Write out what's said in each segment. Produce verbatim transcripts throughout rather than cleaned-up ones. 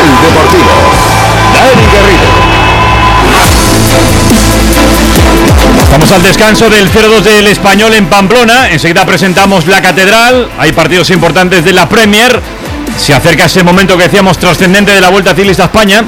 Deportivo. Dani Garrido. Vamos al descanso del cero dos del Español en Pamplona. Enseguida presentamos la Catedral. Hay partidos importantes de la Premier. Se acerca ese momento que decíamos trascendente de la Vuelta Ciclista a España.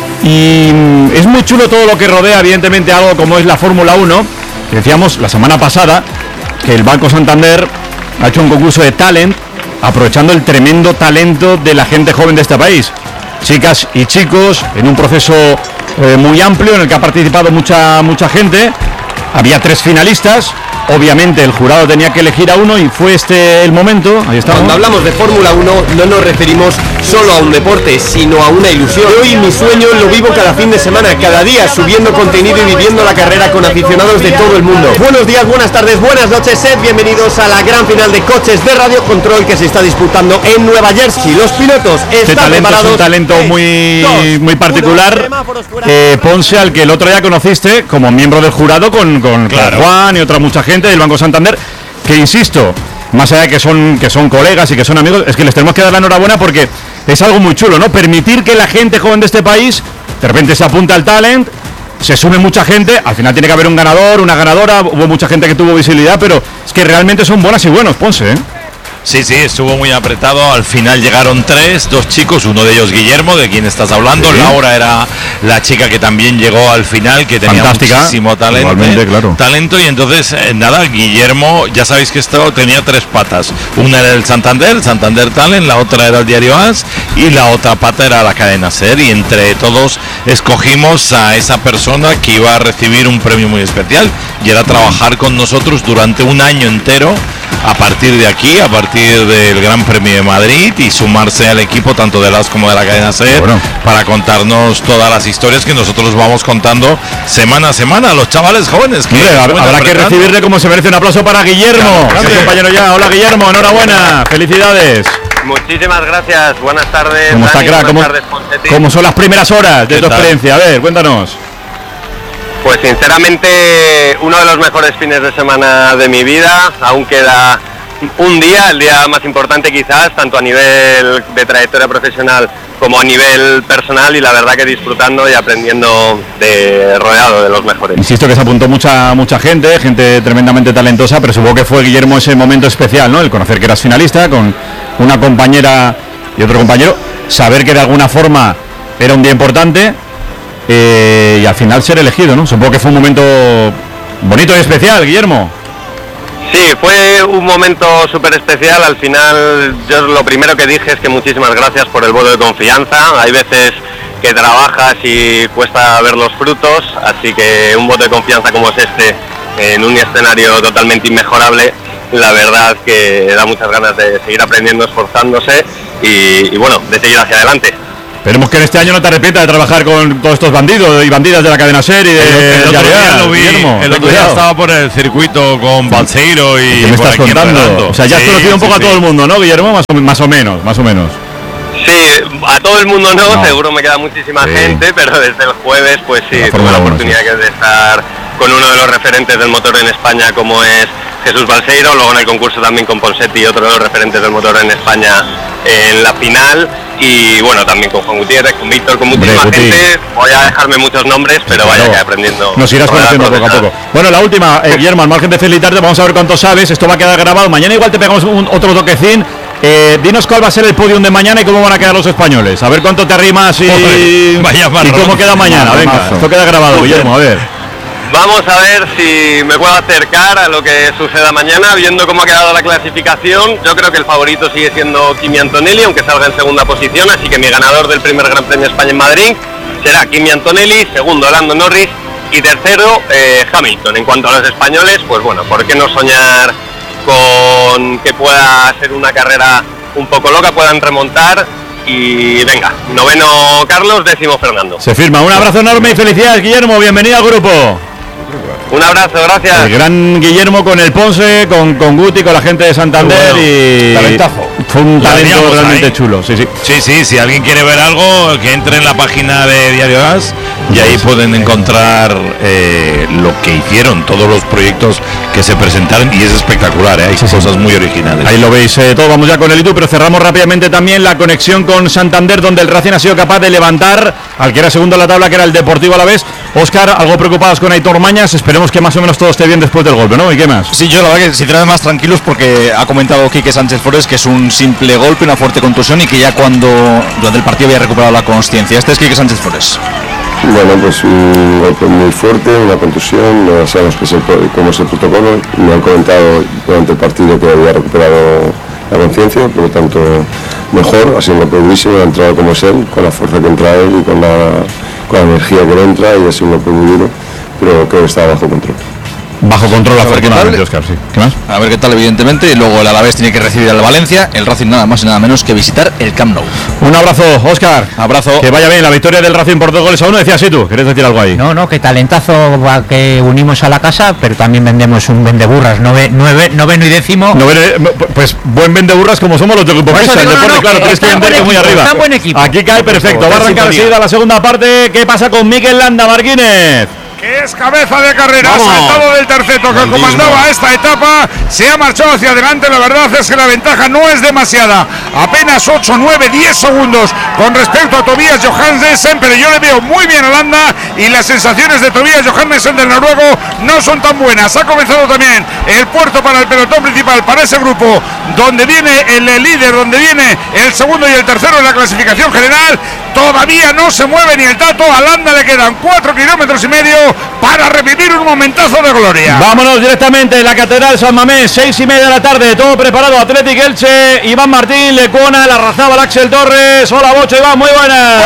Y es muy chulo todo lo que rodea, evidentemente, algo como es la Fórmula uno. Decíamos la semana pasada que el Banco Santander ha hecho un concurso de talent, aprovechando el tremendo talento de la gente joven de este país. Chicas y chicos, en un proceso eh, muy amplio en el que ha participado mucha, mucha gente. Había tres finalistas. Obviamente el jurado tenía que elegir a uno y fue este el momento. Ahí estamos. Cuando hablamos de Fórmula uno no nos referimos solo a un deporte, sino a una ilusión. Hoy mi sueño lo vivo cada fin de semana, cada día, subiendo contenido y viviendo la carrera con aficionados de todo el mundo. Buenos días, buenas tardes, buenas noches, sed bienvenidos a la gran final de coches de Radio Control que se está disputando en Nueva Jersey. Los pilotos están este talento preparados. Es un talento muy, dos, muy particular. Eh, Ponce, al que el otro día conociste como miembro del jurado con, con, claro. con Juan y otra mucha gente del Banco Santander, que insisto, más allá de que son, que son colegas y que son amigos, es que les tenemos que dar la enhorabuena porque es algo muy chulo, ¿no? Permitir que la gente joven de este país de repente se apunta al talent, se sume mucha gente, al final tiene que haber un ganador, una ganadora, hubo mucha gente que tuvo visibilidad, pero es que realmente son buenas y buenos, Ponce, ¿eh? Sí, sí, estuvo muy apretado. Al final llegaron tres, dos chicos, uno de ellos Guillermo, de quien estás hablando. Sí. Laura era la chica que también llegó al final, que tenía Fantástica. muchísimo talento. Claro. Talento y entonces, eh, nada, Guillermo, ya sabéis que esto tenía tres patas. Una era el Santander, el Santander Talent, la otra era el Diario As y la otra pata era la cadena SER. Y entre todos escogimos a esa persona que iba a recibir un premio muy especial y era trabajar con nosotros durante un año entero. A partir de aquí, a partir del Gran Premio de Madrid y sumarse al equipo tanto de las como de la cadena SER bueno. para contarnos todas las historias que nosotros vamos contando semana a semana a los chavales jóvenes. Que Hombre, habrá que recibirle como se merece. Un aplauso para Guillermo, claro, sí, compañero ya. Hola Guillermo, enhorabuena, felicidades. Muchísimas gracias, buenas tardes. ¿Cómo está, crack? ¿Cómo, ¿Cómo son las primeras horas de tu tal? experiencia? A ver, cuéntanos. Pues sinceramente uno de los mejores fines de semana de mi vida. Aún queda un día, el día más importante quizás, tanto a nivel de trayectoria profesional como a nivel personal, y la verdad que disfrutando y aprendiendo de rodeado de los mejores. Insisto que se apuntó mucha mucha gente, gente tremendamente talentosa, pero supongo que fue, Guillermo, ese momento especial, ¿no? El conocer que eras finalista con una compañera y otro compañero, saber que de alguna forma era un día importante. Eh, y al final ser elegido, ¿no? Supongo que fue un momento bonito y especial, Guillermo. Sí, fue un momento súper especial. Al final yo lo primero que dije es que muchísimas gracias por el voto de confianza. Hay veces que trabajas y cuesta ver los frutos, así que un voto de confianza como es este, en un escenario totalmente inmejorable, la verdad que da muchas ganas de seguir aprendiendo, esforzándose y, y bueno, de seguir hacia adelante. Esperemos que en este año no te arrepientas de trabajar con todos estos bandidos y bandidas de la cadena SER y de el, el otro día lo vi, Guillermo, el otro día estaba por el circuito con Balseiro y ¿qué me estás contando? O sea, ya has sí, conocido un poco sí, a todo sí. el mundo, ¿no, Guillermo? Más o, más o menos, más o menos. Sí, a todo el mundo no, no. seguro me queda muchísima sí. gente, pero desde el jueves pues sí, tuve la oportunidad uno, sí. de estar con uno de los referentes del motor en España como es Jesús Balseiro, luego en el concurso también con Ponsetti, otro de los referentes del motor en España en la final, y bueno, también con Juan Gutiérrez, con Víctor, con muchísima Hombre, gente. Voy a dejarme muchos nombres, pero vaya claro. que aprendiendo. Nos irás conociendo poco a poco. Bueno, la última, eh, Guillermo, al margen de felicitarte, vamos a ver cuánto sabes, esto va a quedar grabado, mañana igual te pegamos un, otro toquecín. Eh, dinos cuál va a ser el podium de mañana y cómo van a quedar los españoles, a ver cuánto te arrimas y, Joder, y cómo queda mañana. Venga, esto queda grabado, Guillermo, a ver. Vamos a ver si me puedo acercar a lo que suceda mañana, viendo cómo ha quedado la clasificación. Yo creo que el favorito sigue siendo Kimi Antonelli, aunque salga en segunda posición, así que mi ganador del primer Gran Premio de España en Madrid será Kimi Antonelli, segundo Lando Norris y tercero eh, Hamilton. En cuanto a los españoles, pues bueno, ¿por qué no soñar con que pueda ser una carrera un poco loca, puedan remontar? Y venga, noveno Carlos, décimo Fernando. Se firma, un abrazo enorme y felicidades, Guillermo, bienvenido al grupo. Un abrazo, gracias. El gran Guillermo con el Ponce, con, con Guti, con la gente de Santander bueno, y... Talentazo. Fue un talento realmente ahí. chulo, sí, sí. Sí, sí, si alguien quiere ver algo, que entre en la página de Diario As y ahí pueden encontrar eh, lo que hicieron, todos los proyectos que se presentaron, y es espectacular, ¿eh? Hay sí, cosas sí. muy originales. Ahí lo veis eh, todo, vamos ya con el YouTube, pero cerramos rápidamente también la conexión con Santander, donde el Racing ha sido capaz de levantar al que era segundo en la tabla, que era el Deportivo Alavés. Óscar, algo preocupados con Aitor Mañas, esperemos que más o menos todo esté bien después del golpe, ¿no? ¿Y qué más? Sí, yo la verdad que sinceramente más tranquilos, porque ha comentado Quique Sánchez Flores que es un simple golpe, una fuerte contusión, y que ya cuando durante el partido había recuperado la consciencia. Este es Quique Sánchez Flores. Bueno, pues un golpe muy fuerte, una contusión, no sabemos qué es el, cómo es el protocolo. Me han comentado durante el partido que había recuperado la conciencia, por lo tanto mejor, ha sido un golpe durísimo, ha entrado como es él, con la fuerza que entra él y con la, con la energía que le entra, y ha sido un golpe muy duro, pero creo que está bajo control. Bajo control, afortunadamente, Óscar, sí. ¿Qué más? A ver qué tal, evidentemente. Y luego el Alavés tiene que recibir al Valencia, el Racing nada más y nada menos que visitar el Camp Nou. Un abrazo, Óscar. Abrazo. Que vaya bien la victoria del Racing por dos goles a uno. Decías sí tú, ¿querés decir algo ahí? No, no, que talentazo que unimos a la casa, pero también vendemos un vendeburras, nove, nueve, noveno y décimo. Noveno, pues buen vendeburras como somos los de Grupo Prisa. El deporte, no, no, claro, tienes que vender muy arriba. Está buen equipo. Aquí cae perfecto. Va a arrancar enseguida la segunda parte. ¿Qué pasa con Mikel Landa, Marquínez? Que es cabeza de carrera, saltado del terceto que comandaba esta etapa, se ha marchado hacia adelante. La verdad es que la ventaja no es demasiada, apenas ocho, nueve, diez segundos con respecto a Tobias Johannessen, pero yo le veo muy bien a Landa, y las sensaciones de Tobias Johannessen del noruego no son tan buenas. Ha comenzado también el puerto para el pelotón principal, para ese grupo donde viene el líder, donde viene el segundo y el tercero en la clasificación general. Todavía no se mueve ni el tato, a Landa le quedan cuatro kilómetros y medio para revivir un momentazo de gloria. Vámonos directamente, la Catedral San Mamés, seis y media de la tarde, todo preparado. Athletic Elche, Iván Martín, Lecuona, Larrazábal, Axel Torres. Hola Bocho, Iván, muy buenas.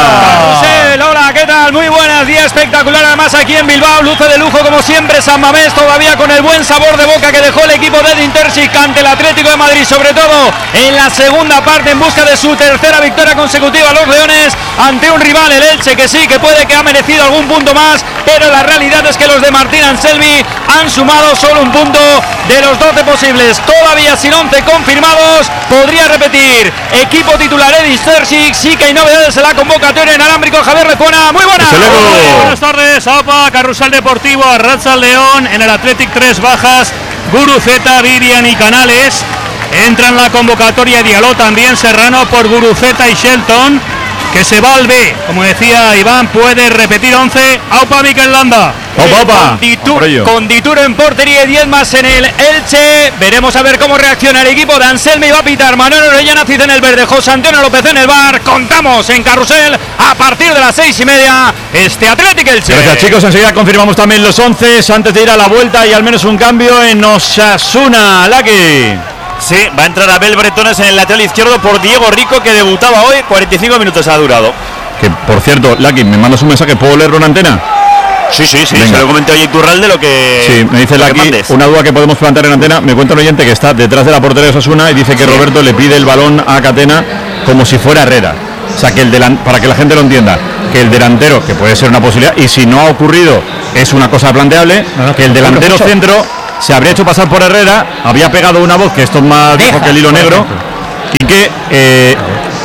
Hola, hola, ¿qué tal? Muy buenas, día espectacular además aquí en Bilbao, luce de lujo como siempre San Mamés, todavía con el buen sabor de boca que dejó el equipo de Edin Terzic ante el Atlético de Madrid, sobre todo en la segunda parte, en busca de su tercera victoria consecutiva a los Leones ante un rival, el Elche, que sí, que puede que ha merecido algún punto más, pero la realidad es que los de Martín Anselmi han sumado solo un punto de los doce posibles, todavía sin once confirmados. Podría repetir equipo titular Edin Terzic, sí que hay novedades en la convocatoria. Inalámbrico Javier Lecuona, muy buenas. Muy buenas tardes, APA, Carrusel Deportivo, Arracha León, en el Athletic tres bajas, Guruceta, Vivian y Canales. Entra en la convocatoria Diallo también, Serrano por Guruceta y Shelton, que se va al B, como decía Iván, puede repetir once. Aupa Mikel Landa. Opa, opa. Conditu- Condituro en portería y diez más en el Elche. Veremos a ver cómo reacciona el equipo de Anselmi. Va a pitar Manuel Orellana Cid en el verde, José Antonio López en el bar. Contamos en Carrusel a partir de las seis y media este Athletic Elche. Gracias, chicos, enseguida confirmamos también los once antes de ir a la vuelta, y al menos un cambio en Osasuna. Lucky. Sí, va a entrar Abel Bretones en el lateral izquierdo por Diego Rico, que debutaba hoy, cuarenta y cinco minutos ha durado. Que por cierto, Lucky, me mandas un mensaje, ¿puedo leerlo en antena? Sí, sí, sí, venga. Se lo comenté hoy a Iturralde lo que... Sí, me dice Lucky, una duda que podemos plantear en antena. Me cuenta un oyente que está detrás de la portería de Osasuna y dice que sí. Roberto le pide el balón a Catena como si fuera Herrera. O sea, que el delan- para que la gente lo entienda, que el delantero, que puede ser una posibilidad, y si no ha ocurrido, es una cosa planteable, no, no, que el delantero centro se habría hecho pasar por Herrera, había pegado una voz, que esto es más viejo que el hilo negro, y que eh,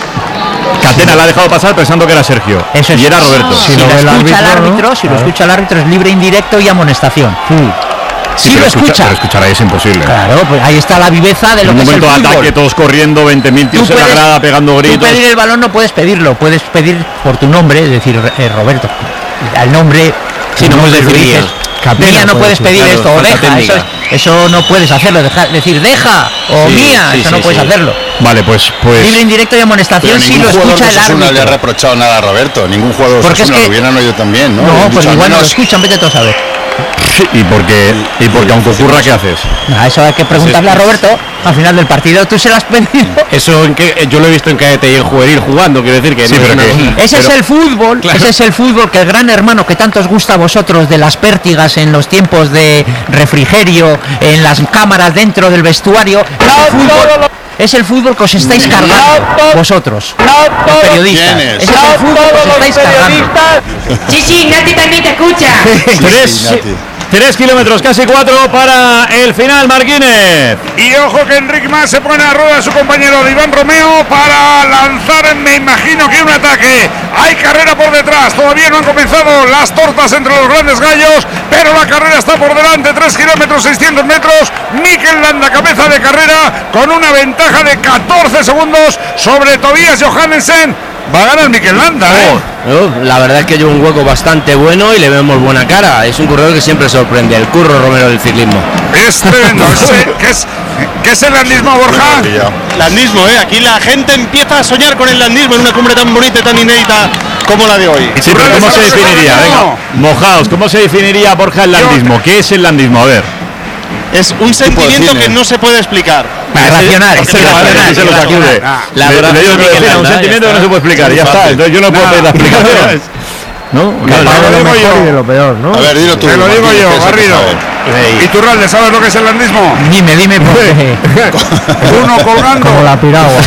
Catena la ha dejado pasar pensando que era Sergio. Eso es, y era Roberto. Si, si lo escucha árbitro, el árbitro, ¿no? si claro. lo escucha el árbitro es libre indirecto y amonestación. Sí. Sí, sí lo escucha, escucha. Pero escuchar ahí es imposible. Claro, pues ahí está la viveza de lo que es el fútbol. En un momento de ataque, todos corriendo, veinte mil tíos en la grada pegando gritos. Tú pedir el balón no puedes pedirlo, puedes pedir por tu nombre, es decir, eh, Roberto. Al nombre, si no puedes decir, mía, no puedes pedir claro, esto, o deja, eso, eso no puedes hacerlo, deja, decir deja, o sí, mía, sí, eso sí, no puedes sí. hacerlo. Vale, pues, pues. Libre, indirecto y amonestación si lo escucha el árbitro. No le ha reprochado nada a Roberto, ningún jugador de Osasuna es que, lo hubieran oído también, ¿no? No, pues igual no lo escuchan, vete todos a ver. Y porque, y porque aunque ocurra, ¿qué haces? No, eso hay que preguntarle a Roberto al final del partido. ¿Tú se lo has pedido? Eso en que yo lo he visto en cadete y en juvenil jugando, quiero decir que sí, no pero es que, ese pero, es el fútbol, claro. ese es el fútbol que el gran hermano que tanto os gusta a vosotros, de las pértigas en los tiempos de refrigerio, en las cámaras dentro del vestuario. Es el fútbol, es el fútbol que os estáis cargando vosotros, los periodistas. Ese es el fútbol que os estáis cargando. Sí, sí, Nati también te escucha. Tres, Tres kilómetros, casi cuatro para el final, Marquínez. Y ojo que Enric Mas se pone a rueda a su compañero de Iván Romeo para lanzar, me imagino que un ataque. Hay carrera por detrás, todavía no han comenzado las tortas entre los grandes gallos, pero la carrera está por delante, tres kilómetros, seiscientos metros. Mikel Landa, cabeza de carrera, con una ventaja de catorce segundos sobre Tobias Johannessen. Va a ganar Mikel Landa, ¿eh? Oh, la verdad es que lleva un hueco bastante bueno y le vemos buena cara. Es un corredor que siempre sorprende, el Curro Romero del ciclismo. Es tremendo. ¿Qué es, qué es el landismo, Borja? Landismo, ¿eh? Aquí la gente empieza a soñar con el landismo en una cumbre tan bonita y tan inédita como la de hoy. Sí, pero ¿cómo se definiría? Venga, mojaos, ¿cómo se definiría, Borja, el landismo? ¿Qué es el landismo? A ver. Es un sentimiento que no se puede explicar. Racional, es racional. Se lo sacude. La verdad le, le digo que un sentimiento que no se puede explicar. Ya está. Entonces yo no puedo pedir la explicación. ¿No? Te lo digo yo. De lo peor, ¿no? A ver, dilo tú. Te lo digo yo, Garrido. ¿Y tú, Ralde, sabes lo que es el landismo? Dime, dime por qué. Uno colgando. Como la piragua.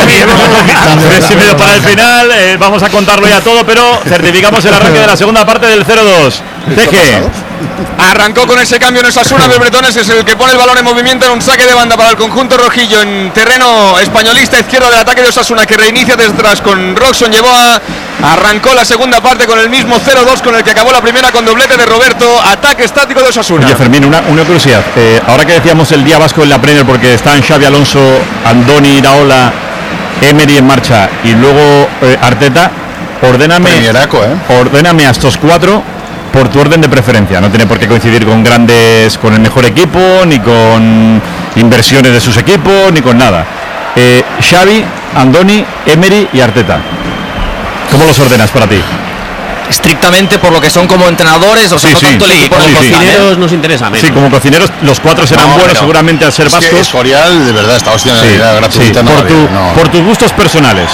Tres y medio para el final. Eh, vamos a contarlo ya todo, pero certificamos el arranque de la segunda parte del cero dos. Teje. Arrancó con ese cambio en Osasuna, Bel Bretones es el que pone el balón en movimiento en un saque de banda para el conjunto rojillo en terreno españolista, izquierda del ataque de Osasuna, que reinicia desde atrás con Roxon Yeboah. Arrancó la segunda parte con el mismo cero dos con el que acabó la primera, con doblete de Roberto. Ataque estático de Osasuna. Oye, Fermín, una, una curiosidad. Eh, ahora que decíamos el día vasco en la Premier, porque están Xabi Alonso, Andoni Iraola, Emery en marcha y luego eh, Arteta, ordéname, Premieraco, ¿eh? ordéname a estos cuatro por tu orden de preferencia. No tiene por qué coincidir con grandes, con el mejor equipo, ni con inversiones de sus equipos, ni con nada. Eh, Xavi, Andoni, Emery y Arteta. ¿Cómo los ordenas para ti? Estrictamente por lo que son como entrenadores, o sea, Sí, no sí, tanto el sí, equipo sí, de sí. cocineros. Nos interesa menos. Sí, como cocineros, los cuatro serán No, buenos pero seguramente al ser Es que vascos. Escorial, de verdad, está hostia, Sí, la sí, gratuita no por, la tu- vi, no. por tus gustos personales.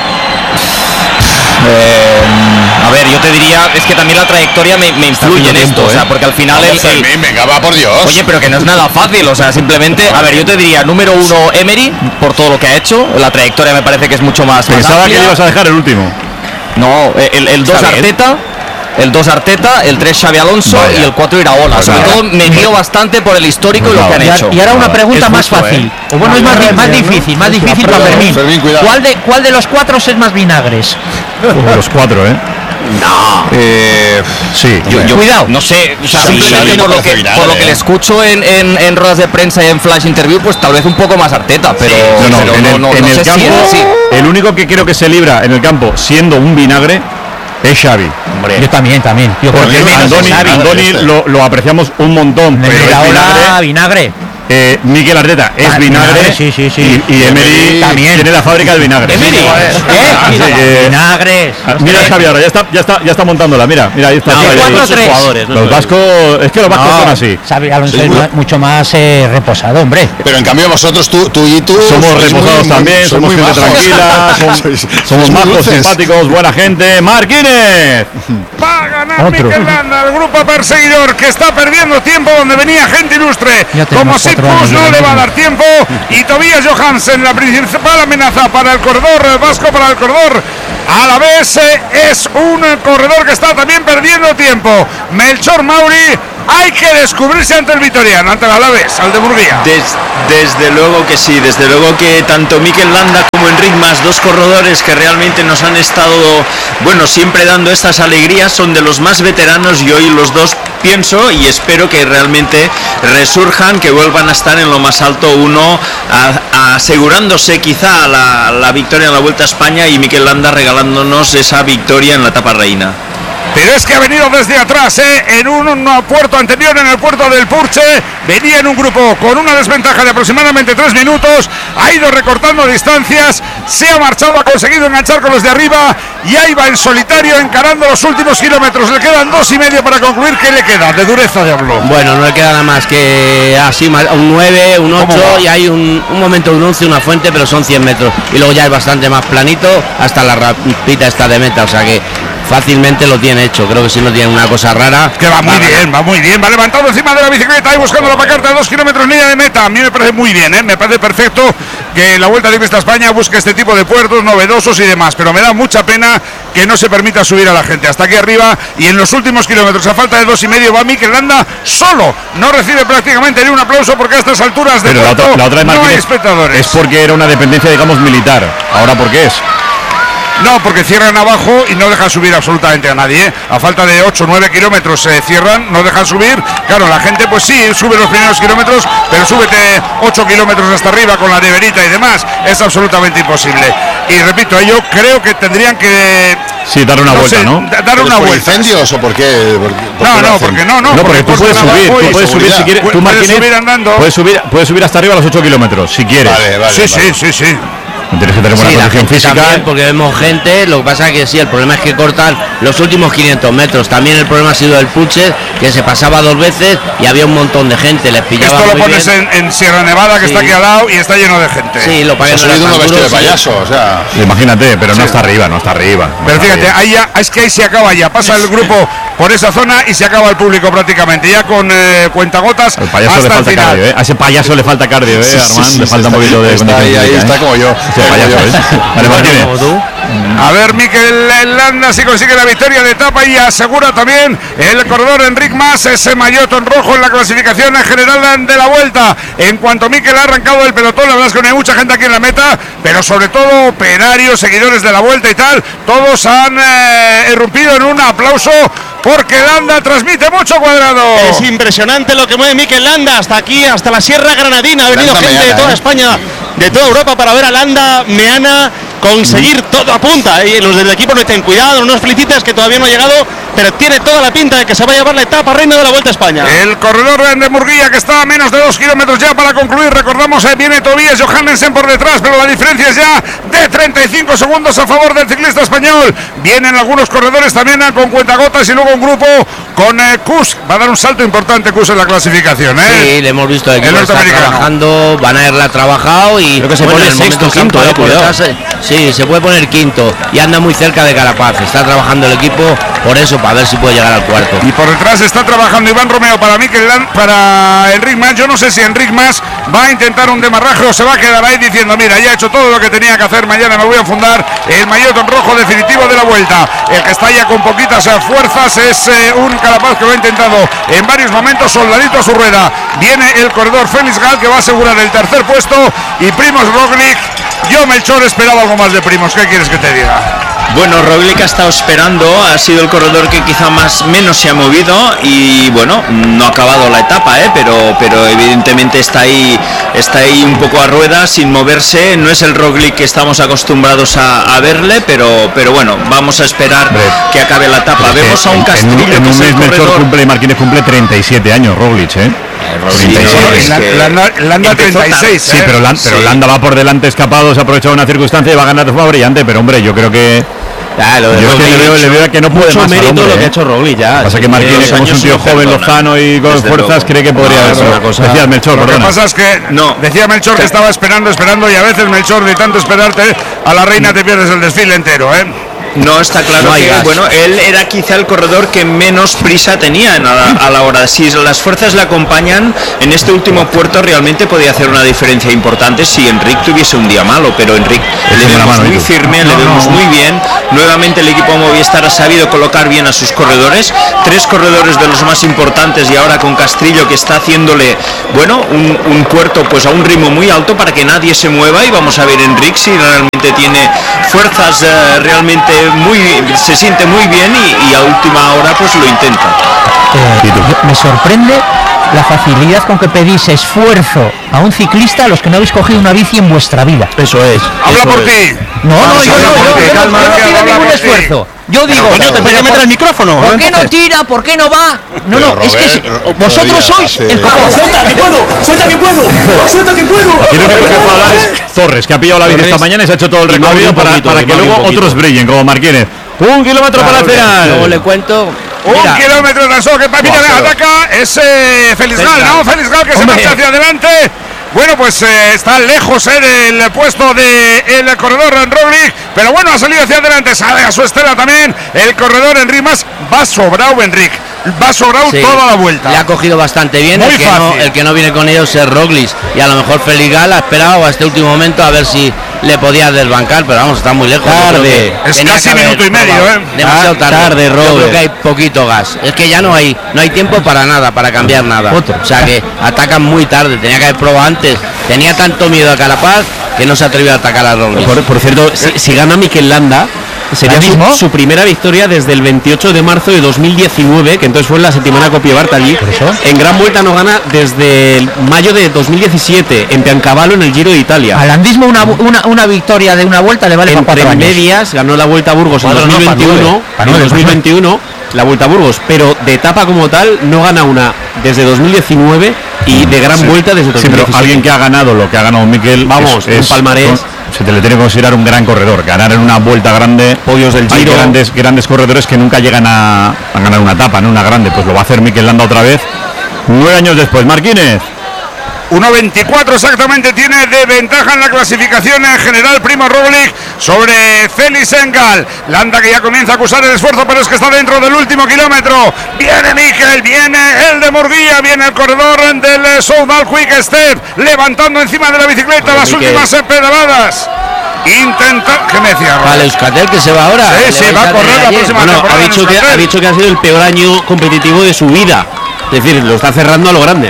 Eh, a ver, yo te diría, es que también la trayectoria me, me influye en esto, o sea, porque al final el, Vamos, el- Fermín, venga, va por Dios. Oye, pero que no es nada fácil, o sea, simplemente, a ver, yo te diría, número uno, Emery, por todo lo que ha hecho, la trayectoria me parece que es mucho más... más Pensaba amplia. que le ibas a dejar el último. No, el, el dos Está bien. Arteta, el dos Arteta, el tres Xavi Alonso Vaya. y el cuatro Iraola. Pues Sobre nada. todo me guío bastante por el histórico y lo que han Y, a- hecho. y ahora una pregunta Es más justo, fácil. ¿eh? O bueno, es más, di- más difícil, más difícil para Fermín. Fermín, cuidado. ¿Cuál de, ¿Cuál de los cuatro es más vinagres? Los cuatro, ¿eh? No. Eh, Sí. Yo, yo Cuidado. no sé, o sea, Xavi simplemente no por lo, parece que, vinagre, por lo que ¿eh? le escucho en, en, en ruedas de prensa y en flash interview, pues tal vez un poco más Arteta, pero No, no, pero en el, no, no, en no el sé campo, si es así. el único que creo que se libra en el campo siendo un vinagre es Xavi. Yo también, también. Yo creo Porque que Andoni, menos es Xavi. Andoni lo, lo apreciamos un montón, pero es Iraola, vinagre. vinagre. Eh, Mikel Arteta es Ah, vinagre, vinagre, sí, sí, sí. y, y Emery También. tiene la fábrica de vinagre. Emery, ¿eh? Así que- Vinagres. Ah, mira a Xavi ahora, ya está, ya está, ya está montándola, mira, mira, ahí está. No, Xavi. cuatro, tres. jugadores, no Los soy- vascos, es que los vascos son así. Xavi Alonso Sí, es muy- ma- mucho más eh, reposado, hombre. pero en cambio vosotros, tú, tú y tú... Somos sois muy- reposados muy- también, sois somos muy gente majos. tranquila, som- Sois- somos sois muy majos, dulces. simpáticos, buena gente. Marquínez. Va a ganar Otro. Mikel Landa, el grupo perseguidor que está perdiendo tiempo donde venía gente ilustre. Ya tenemos Como si cuatro años Push no de le va a mismo. dar tiempo. Y Tobias Johannessen, la principal amenaza para el corredor vasco, para el corredor a la vez, eh, es un corredor que está también perdiendo tiempo. Melchor Mauri, hay que descubrirse ante el Vitoriano, ante el Alavés, al de Murguía. Des- desde luego que sí, desde luego que tanto Mikel Landa como Enric Mas, dos corredores que realmente nos han estado, bueno, siempre dando estas alegrías, son de los más veteranos y hoy los dos pienso y espero que realmente resurjan, que vuelvan a estar en lo más alto, uno a- a asegurándose quizá la, la victoria en la Vuelta a España y Mikel Landa regalándonos esa victoria en la etapa reina. Pero es que ha venido desde atrás, ¿eh? En un, un puerto anterior, en el puerto del Purche, venía en un grupo con una desventaja de aproximadamente tres minutos, ha ido recortando distancias, se ha marchado, ha conseguido enganchar con los de arriba y ahí va en solitario encarando los últimos kilómetros. Le quedan dos y medio para concluir. ¿Qué le queda de dureza de hablo? Bueno, no le queda nada más que así, más- un nueve, un ocho y hay un, un momento, un once, una fuente, pero son cien metros. Y luego ya es bastante más planito hasta la rapita esta de meta, o sea que fácilmente lo tiene hecho. Creo que si no tiene una cosa rara. Que va muy bien, va muy bien. Va levantado encima de la bicicleta y buscando la pacarta a dos kilómetros línea de meta. A mí me parece muy bien, ¿eh? Me parece perfecto que la Vuelta Ciclista España busque este tipo de puertos novedosos y demás. Pero me da mucha pena que no se permita subir a la gente hasta aquí arriba. Y en los últimos kilómetros, a falta de dos y medio, va Mikel Landa solo. No recibe prácticamente ni un aplauso porque a estas alturas de Pero la otra, la otra de no hay Martínez espectadores. es porque era una dependencia, digamos, militar. Ahora, ¿por qué es? No, porque cierran abajo y no dejan subir absolutamente a nadie, ¿eh? A falta de ocho o nueve kilómetros se eh, cierran, no dejan subir. Claro, la gente pues sí, sube los primeros kilómetros, pero súbete ocho kilómetros hasta arriba con la neverita y demás, es absolutamente imposible. Y repito, yo creo que tendrían que... Sí, dar una no vuelta, sé, ¿no? da- Dar una ¿Por vuelta. incendios o por qué? ¿Por, por No, qué lo no, hacen? porque no, no. No, porque tú puedes cortan subir, abajo tú y puedes subir si quieres, tú puedes Martínez, subir andando. puedes subir, puedes subir hasta arriba a los ocho kilómetros, si quieres. Vale, vale, Sí, vale. sí, sí, sí. Tienes que tener buena Sí, la condición gente física. también, porque vemos gente, lo que pasa que sí, el problema es que cortan los últimos quinientos metros. También el problema ha sido el Puche, que se pasaba dos veces y había un montón de gente, les pillaba Esto lo muy pones bien. en, en Sierra Nevada, que Sí. está aquí al lado y está lleno de gente. Sí, lo Se ha pagan subido uno vestido de payaso, o sea. Imagínate, pero no Sí. está arriba, no está arriba. no Pero está fíjate, arriba. ahí ya, es que ahí se acaba ya, pasa el grupo por esa zona y se acaba el público prácticamente, ya con eh, cuentagotas Al payaso le hasta el falta final. cardio, ¿eh? A ese payaso le falta cardio, ¿eh, Sí, sí, Armand? sí, le sí, falta un está- poquito de está condición ahí, ahí física, está ¿eh? como yo, Ese como payaso, yo. ¿eh? Vale, Martínez. Como tú. A ver, Mikel Landa si consigue la victoria de etapa y asegura también el corredor Enric Mas ese maillot en rojo en la clasificación en general de la Vuelta. En cuanto Mikel ha arrancado del pelotón, la verdad es que no hay mucha gente aquí en la meta, pero sobre todo operarios, seguidores de la Vuelta y tal, todos han eh, irrumpido en un aplauso porque Landa transmite mucho Cuadrado. Es impresionante lo que mueve Mikel Landa hasta aquí, hasta la Sierra Granadina. Ha venido Landa gente Meana, de toda ¿eh? España, de toda Europa para ver a Landa Meana conseguir todo a punta. Y los del equipo no ten cuidado, no nos felicites que todavía no ha llegado, pero tiene toda la pinta de que se va a llevar la etapa reina de la Vuelta a España. El corredor de Murguía que está a menos de dos kilómetros ya para concluir. Recordamos, eh, viene Tobias Johannesen por detrás, pero la diferencia es ya de treinta y cinco segundos a favor del ciclista español. Vienen algunos corredores también eh, con cuentagotas y luego un grupo con eh, Kuss. Va a dar un salto importante Kuss en la clasificación. ¿eh? Sí, le hemos visto el equipo El está norteamericano. trabajando, Van Aert la ha trabajado y Creo que se bueno, pone en el sexto, momento que han quinto, parado eh, por cuidado. detrás, eh, sí, se puede poner quinto y anda muy cerca de Carapaz. Está trabajando el equipo por eso, para ver si puede llegar al cuarto. Y por detrás está trabajando Iván Romeo para Mikel Landa, para Enric Mas. Yo no sé si Enric Mas va a intentar un demarraje o se va a quedar ahí diciendo, mira, ya he hecho todo lo que tenía que hacer, mañana me voy a fundar el maillot en rojo definitivo de la Vuelta. El que está ya con poquitas eh, fuerzas es eh, un Carapaz que lo ha intentado en varios momentos, soldadito a su rueda. Viene el corredor Félix Gal que va a asegurar el tercer puesto y Primoz Roglic. Yo, Melchor, esperaba algo más de Primoz. ¿Qué quieres que te diga? Bueno, Roglic ha estado esperando, ha sido el corredor que quizá más menos se ha movido y bueno, no ha acabado la etapa, ¿eh? pero, pero evidentemente está ahí, está ahí un poco a rueda, sin moverse. No es el Roglic que estamos acostumbrados a, a verle, pero, pero bueno, vamos a esperar que acabe la etapa. Vemos a un En- Castrillo en, en que un es el mes Melchor corredor. cumple y Martínez cumple treinta y siete años, Roglic, ¿eh? Sí, no, es La- que Landa, Landa empezó treinta y seis. Sí, ¿eh? pero, Lan- pero Sí. Landa va por delante escapado, se ha aprovechado una circunstancia y va a ganar de forma brillante, pero hombre, yo creo que... Ya, lo de Yo es que le Roglic, veo, le veo que no puede mucho más al mérito hombre, lo que ¿eh? ha hecho Roglic ya. Pasa que Sí, Martínez, los como es un años tío no joven, perdonan. lozano y con Desde fuerzas, luego. cree que podría No, es haber una cosa- Decías, Melchor, Lo que perdona. pasa es que No. decía Melchor que estaba esperando, esperando y a veces Melchor de tanto esperarte a la reina te pierdes el desfile entero, ¿eh? No, está claro No hay que gas. bueno, él era quizá el corredor que menos prisa tenía en a, la, a la hora. Si las fuerzas le acompañan, en este último puerto realmente podía hacer una diferencia importante si Enric tuviese un día malo, pero Enric le buena vemos mano, muy ¿eh, tú? firme, le vemos muy bien. Nuevamente el equipo Movistar ha sabido colocar bien a sus corredores, tres corredores de los más importantes y ahora con Castrillo que está haciéndole, bueno, un, un puerto pues a un ritmo muy alto para que nadie se mueva y vamos a ver Enric si realmente tiene fuerzas eh, realmente muy, se siente muy bien y, y a última hora pues lo intenta. Eh, yo- me sorprende la facilidad con que pedís esfuerzo a un ciclista a los que no habéis cogido una bici en vuestra vida. Eso es. Habla eso por es. ti. No, no, yo no, yo, yo no- yo Calma, no que pido habla ningún por ti. esfuerzo. Yo digo, Coño, te voy a meter el micrófono. ¿por qué no tira? ¿Por qué no va? No, no, Pero es que Robert, si- vosotros todavía sois hace- el copón. ¡Suelta que puedo! ¡Suelta que puedo! ¡Suelta que puedo! Aquí lo único que puede hablar es Torres, que ha pillado la bici esta mañana y se ha hecho todo el Y recorrido Mauri un para, poquito, para y que Mauri luego un poquito. otros brillen, como Martínez. Un kilómetro para el final. Luego le cuento. Un Mira, kilómetro tan solo que para mí Buah, pero- ataca es eh, Félix Gal, ¿no? Félix Gal que se Hombre. marcha hacia adelante. Bueno, pues eh, está lejos eh, del puesto del de corredor en Roglic, pero bueno, ha salido hacia adelante, sale a su estela también el corredor Enric Mas. Va sobrado Enric, va sobrado sí, toda la vuelta. Le ha cogido bastante bien. Muy el, que fácil. no, el que no viene con ellos es Roglic, y a lo mejor Felix Gal ha esperado a este último momento a ver si le podía desbancar, pero vamos, está muy lejos. Tarde. Es casi minuto y medio, ¿eh? Demasiado tarde. tarde Yo creo que hay poquito gas. Es que ya no hay no hay tiempo para nada, para cambiar nada. Otro. O sea que atacan muy tarde. Tenía que haber probado antes. Tenía tanto miedo a Carapaz que no se atrevió a atacar a Roglic. Por, por cierto, si, si gana Mikel Landa, sería su, su primera victoria desde el veintiocho de marzo de dos mil diecinueve, que entonces fue en la Settimana Coppi Bartali. En Gran Vuelta no gana desde el mayo de dos mil diecisiete, en Piancavallo, en el Giro de Italia. Al andismo una, una, una victoria de una vuelta le vale para cuatro Entre años. medias ganó la Vuelta a Burgos en Cuatro, dos mil veintiuno, no, para nueve, en dos mil veintiuno la Vuelta a Burgos, pero de etapa como tal no gana una desde dos mil diecinueve y de Gran Sí. Vuelta desde dos Sí, mil diecisiete. pero alguien que ha ganado lo que ha ganado Mikel, vamos, es, un es- palmarés. se te le tiene que considerar un gran corredor. Ganar en una vuelta grande, podios del hay Giro. grandes, grandes corredores que nunca llegan a, a ganar una etapa, no una grande. Pues lo va a hacer Mikel Landa otra vez, nueve años después. Marquínez. uno veinticuatro exactamente tiene de ventaja en la clasificación en general Primo Roglic sobre Felix Engal. Landa que ya comienza a acusar el esfuerzo, pero es que está dentro del último kilómetro. Viene Mikel, viene el de Murguía, viene el corredor del Soudal Quick Step, levantando encima de la bicicleta Bueno, las Mikel. últimas pedaladas. Intenta, ¿qué me decía? Vale, Euskaltel que se va ahora. Sí, Le sí, vais va a correr tener la ayer. próxima Bueno, ha temporada en dicho, que, Euskaltel. ha dicho que ha sido el peor año competitivo de su vida. Es decir, lo está cerrando a lo grande.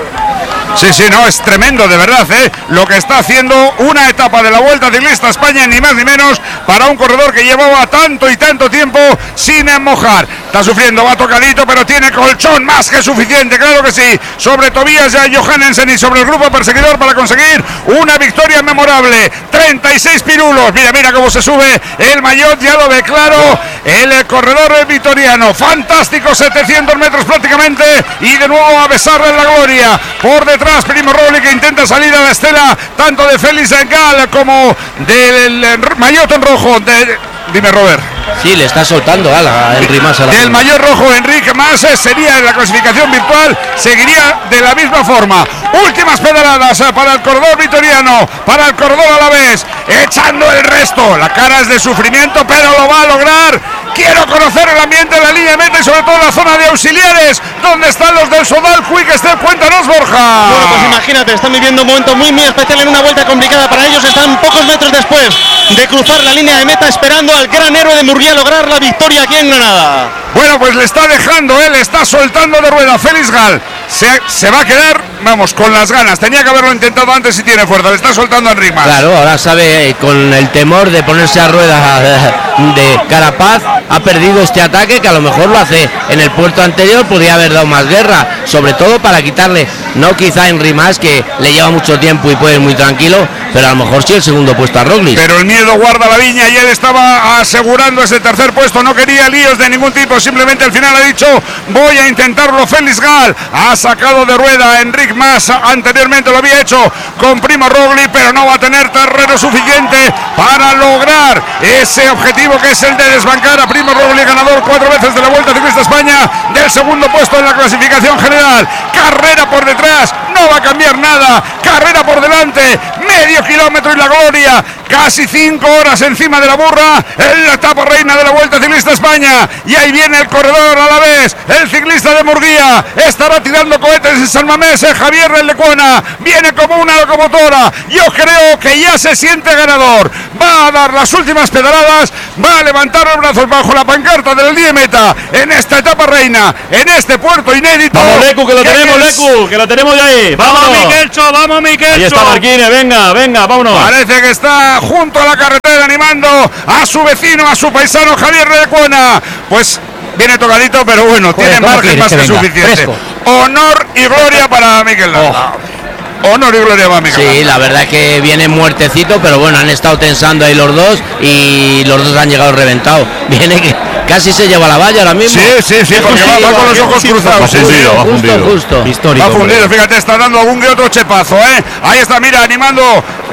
Sí, sí, no, es tremendo, de verdad, ¿eh? Lo que está haciendo una etapa de la Vuelta Ciclista a España, ni más ni menos, para un corredor que llevaba tanto y tanto tiempo sin mojar. Está sufriendo, va tocadito, pero tiene colchón más que suficiente, claro que sí, sobre Tobias Johannesen y sobre el grupo perseguidor para conseguir una victoria memorable. treinta y seis pirulos, mira, mira cómo se sube el maillot, ya lo ve claro, el corredor vitoriano, fantástico, setecientos metros prácticamente, y de nuevo a besarle en la gloria. Por detrás Primo Roglic, que intenta salir a la estela tanto de Felix Engal como del maillot en rojo de, dime Robert. Sí, le está soltando a Enric Mas. a la Del mayor rojo Enrique Mas sería en la clasificación virtual, seguiría de la misma forma. Últimas pedaladas para el corredor vitoriano, para el corredor alavés, echando el resto. La cara es de sufrimiento, pero lo va a lograr. Quiero conocer el ambiente de la línea de meta y sobre todo la zona de auxiliares, donde están los del Soudal Quick Step. Cuéntanos, Borja. Bueno, pues imagínate, están viviendo un momento muy muy especial en una vuelta complicada para ellos. Están pocos metros después de cruzar la línea de meta, esperando al gran héroe de Murguía lograr la victoria aquí en Granada. Bueno, pues le está dejando, él está soltando de rueda. Felix Gal se, se va a quedar, vamos, con las ganas. Tenía que haberlo intentado antes si tiene fuerza. Le está soltando a Enric Mas. Claro, ahora sabe, eh, con el temor de ponerse a rueda de Carapaz, ha perdido este ataque que a lo mejor lo hace en el puerto anterior, podría haber dado más guerra, sobre todo para quitarle, no quizá a Enric Mas, que le lleva mucho tiempo y puede ir muy tranquilo, pero a lo mejor sí el segundo puesto a Roglic. Pero el miedo guarda la viña y él estaba asegurando ese tercer puesto, no quería líos de ningún tipo, simplemente al final ha dicho voy a intentarlo. Felix Gal ha sacado de rueda a Enric Mas, anteriormente lo había hecho con Primo Roglic, pero no va a tener terreno suficiente para lograr ese objetivo que es el de desbancar a Primo Roglic, ganador cuatro veces de la Vuelta Ciclista a España, del segundo puesto en la clasificación general. Carrera por detrás, no va a cambiar nada, carrera por delante, medio kilómetro y la gloria, casi cinco horas encima de la burra en la etapa reina de la Vuelta Ciclista a España. Y ahí viene el corredor a la vez, el ciclista de Murguía, estará tirando cohetes en San Mamés, el Javier del Lecuona, viene como una locomotora. Yo creo que ya se siente ganador, va a dar las últimas pedaladas, va a levantar los brazos bajo la pancarta del día de meta en esta etapa reina, en este puerto inédito. Vamos, Lecu, que lo tenemos, es... Lecu, que lo tenemos de ahí. Vamos, Vámonos. Miquelcho, vamos, Miquelcho. Ahí está Marquínez, venga, venga, vámonos. Parece que está junto a la carretera animando a su vecino, a su paisano Javier de Lecuona. Pues viene tocadito, pero bueno, Joder, tiene ¿cómo margen quieres más que que venga? suficiente. Fresco. Honor y gloria para Mikel Landa. Honor y gloria para Mikel Sí, Landa. la verdad es que viene muertecito, pero bueno, han estado tensando ahí los dos y los dos han llegado reventados. Viene que casi se lleva la valla ahora mismo. Sí, sí, sí, porque va, va con los ojos cruzados. Sí, sí, va fundido. Justo, justo. Histórico, va fundido, hombre. fíjate, está dando algún que otro chepazo, ¿eh? Ahí está, mira, animando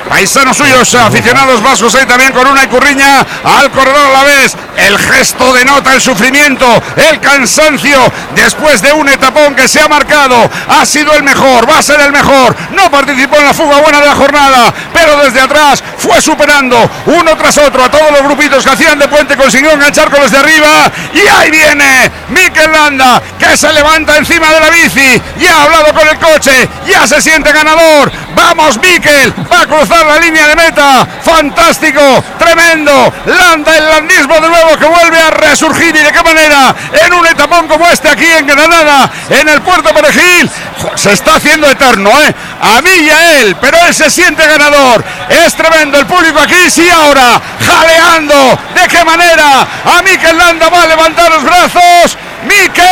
paisanos suyos, aficionados vascos ahí también con una Curriña al corredor a la vez. El gesto denota el sufrimiento, el cansancio después de un etapón que se ha marcado. Ha sido el mejor, va a ser el mejor. No participó en la fuga buena de la jornada, pero desde atrás fue superando uno tras otro a todos los grupitos que hacían de puente. Consiguió enganchar con los de arriba y ahí viene Mikel Landa, que se levanta encima de la bici. Ya ha hablado con el coche, ya se siente ganador. Vamos Mikel, va a cruzar la línea de meta. Fantástico, tremendo. Landa, el landismo de nuevo que vuelve a resurgir, y de qué manera en un etapón como este aquí en Granada, en el Puerto Perejil. Se está haciendo eterno, ¿eh? A mí y a él, pero él se siente ganador. Es tremendo el público aquí, sí, ahora jaleando. ¿De qué manera? A Mikel Landa va a levantar los brazos. Mikel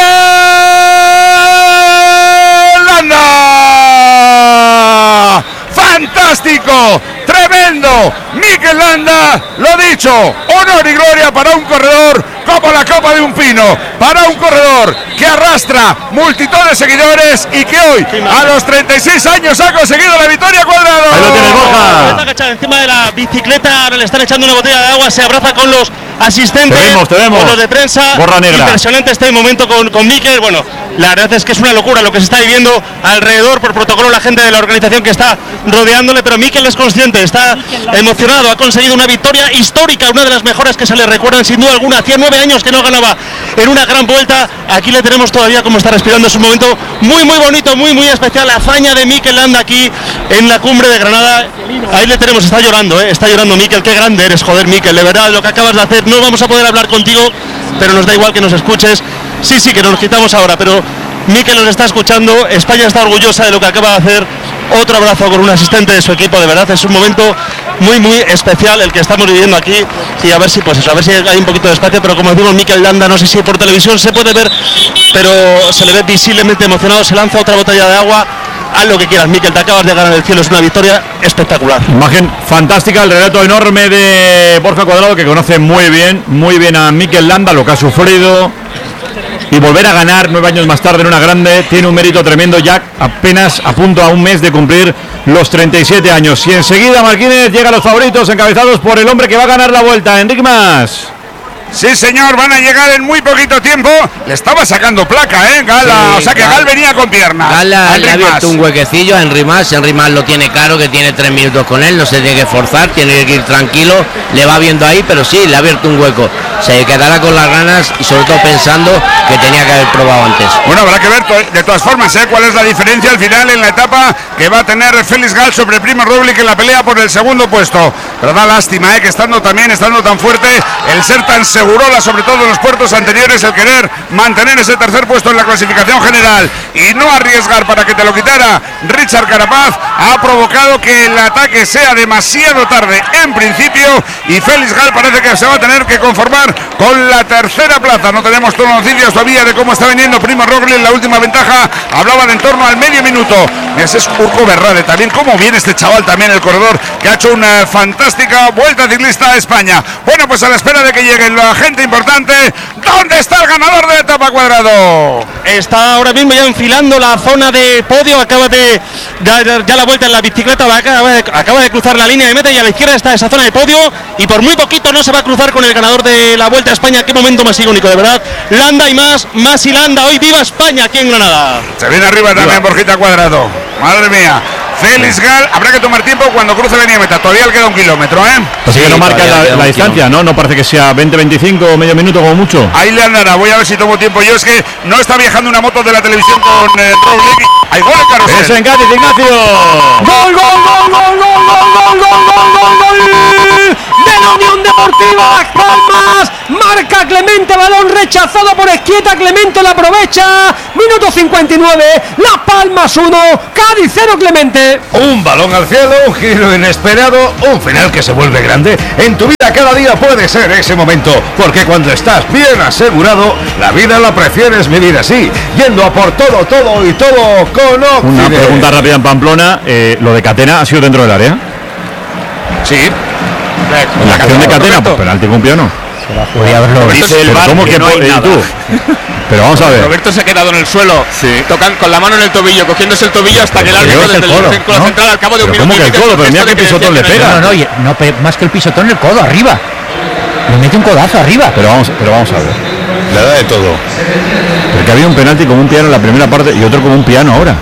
Landa, fantástico, tremendo. Mikel Landa, lo dicho, honor y gloria para un corredor como la copa de un pino, para un corredor que arrastra multitud de seguidores y que hoy a los treinta y seis años ha conseguido la victoria. Cuadrado. Ahí lo tienes, Borja. Está agachado encima de la bicicleta, ahora le están echando una botella de agua, se abraza con los asistentes, te vemos, te vemos. con los de prensa. Borra negra. Impresionante este momento con, con Mikel. Bueno, la verdad es que es una locura lo que se está viviendo alrededor. Por protocolo, la gente de la organización que está rodeándole, pero Mikel es consciente, está emocionado, ha conseguido una victoria histórica, una de las mejores que se le recuerdan sin duda alguna. Hacía nueve años que no ganaba en una gran vuelta. Aquí le tenemos todavía como está respirando. Es un momento muy muy bonito, muy muy especial. La hazaña de Mikel Landa aquí en la cumbre de Granada. Ahí le tenemos, está llorando, ¿eh? Está llorando Mikel. Qué grande eres, joder, Mikel, de verdad, lo que acabas de hacer. No vamos a poder hablar contigo, pero nos da igual que nos escuches. Sí, sí, que nos quitamos ahora, pero Mikel nos está escuchando. España está orgullosa de lo que acaba de hacer. Otro abrazo con un asistente de su equipo. De verdad es un momento muy muy especial el que estamos viviendo aquí, y a ver si pues eso, a ver si hay un poquito de espacio. Pero como decimos, Mikel Landa, no sé si por televisión se puede ver, pero se le ve visiblemente emocionado. Se lanza otra botella de agua. Haz lo que quieras, Mikel, te acabas de ganar el cielo. Es una victoria espectacular. Imagen fantástica, el relato enorme de Borja Cuadrado, que conoce muy bien, muy bien a Mikel Landa, lo que ha sufrido, y volver a ganar nueve años más tarde en una grande tiene un mérito tremendo, ya apenas a punto a un mes de cumplir los treinta y siete años. Y enseguida, Marquínez, llegan los favoritos encabezados por el hombre que va a ganar la vuelta, Enric Mas. Sí, señor, van a llegar en muy poquito tiempo. Le estaba sacando placa, ¿eh? Gala, Sí, o sea que Gal- Gal venía con piernas. Gala Enric le ha abierto Mas. un huequecillo a Enric Mas. Enric Mas lo tiene claro, que tiene tres minutos con él, no se tiene que forzar, tiene que ir tranquilo, le va viendo ahí, pero sí, le ha abierto un hueco. Se quedará con las ganas y sobre todo pensando que tenía que haber probado antes. Bueno, habrá que ver to- de todas formas, ¿eh? cuál es la diferencia al final en la etapa que va a tener Félix Gal sobre Primo Roglic en la pelea por el segundo puesto. Pero da lástima, ¿eh? que estando también, estando tan fuerte, el ser tan segurola, sobre todo en los puertos anteriores, el querer mantener ese tercer puesto en la clasificación general y no arriesgar para que te lo quitara Richard Carapaz, ha provocado que el ataque sea demasiado tarde en principio, y Félix Gal parece que se va a tener que conformar con la tercera plaza. No tenemos todas las noticias todavía de cómo está viniendo Primo Roglic. La última ventaja hablaba de en torno al medio minuto. Ese es Urco Berrade también. Cómo viene este chaval también, el corredor, que ha hecho una fantástica vuelta ciclista a España. Bueno, pues a la espera de que llegue la gente importante, ¿dónde está el ganador de la etapa, Cuadrado? Está ahora mismo ya enfilando la zona de podio. Acaba de dar ya la vuelta en la bicicleta, acaba de, acaba de cruzar la línea de meta, y a la izquierda está esa zona de podio, y por muy poquito no se va a cruzar con el ganador de la Vuelta a España. Qué momento más icónico, de verdad. Landa y más, más y Landa. Hoy viva España aquí en Granada. Se viene arriba también Borjita Cuadrado. Madre mía. Félix Gal, habrá que tomar tiempo cuando cruce la línea de meta. Todavía le queda un kilómetro, ¿eh? Así que no marca la, la distancia, ¿no? No parece que sea veinte veinticinco o medio minuto como mucho. Ahí le andará, voy a ver si tomo tiempo. Yo es que no está viajando una moto de la televisión con eh, Roglic. Hay gol en carrusel. Eso en Cádiz, Ignacio. ¡Gol, gol, gol, gol, gol, gol, gol, gol, gol, gol, gol! De la Unión Deportiva Las Palmas. Marca Clemente, balón rechazado por Esquieta. Clemente la aprovecha. Minuto cincuenta y nueve. Las Palmas uno, Cádiz cero, Clemente. Un balón al cielo, un giro inesperado, un final que se vuelve grande. En tu vida cada día puede ser ese momento, porque cuando estás bien asegurado, la vida la prefieres vivir así, yendo a por todo, todo y todo con Una Occident. pregunta rápida en Pamplona. Eh, ¿Lo de Catena ha sido dentro del área? Sí. La acción de Catena, pues penalti cumplió, ¿no? Podría haberlo dice el bar ¿Cómo que, que no hay nada? Tú? Pero vamos a ver. Roberto se ha quedado en el suelo, sí. tocan con la mano en el tobillo, cogiéndose el tobillo hasta que el árbitro desde el círculo ¿no? central al cabo de un pero minuto. ¿Cómo que el codo? Pero mira qué pisotón le pega. No, no, no, no, más que el pisotón, el codo arriba. Le mete un codazo arriba. Pero vamos, pero vamos a ver. Le da de todo. Porque había un penalti como un piano en la primera parte y otro como un piano ahora.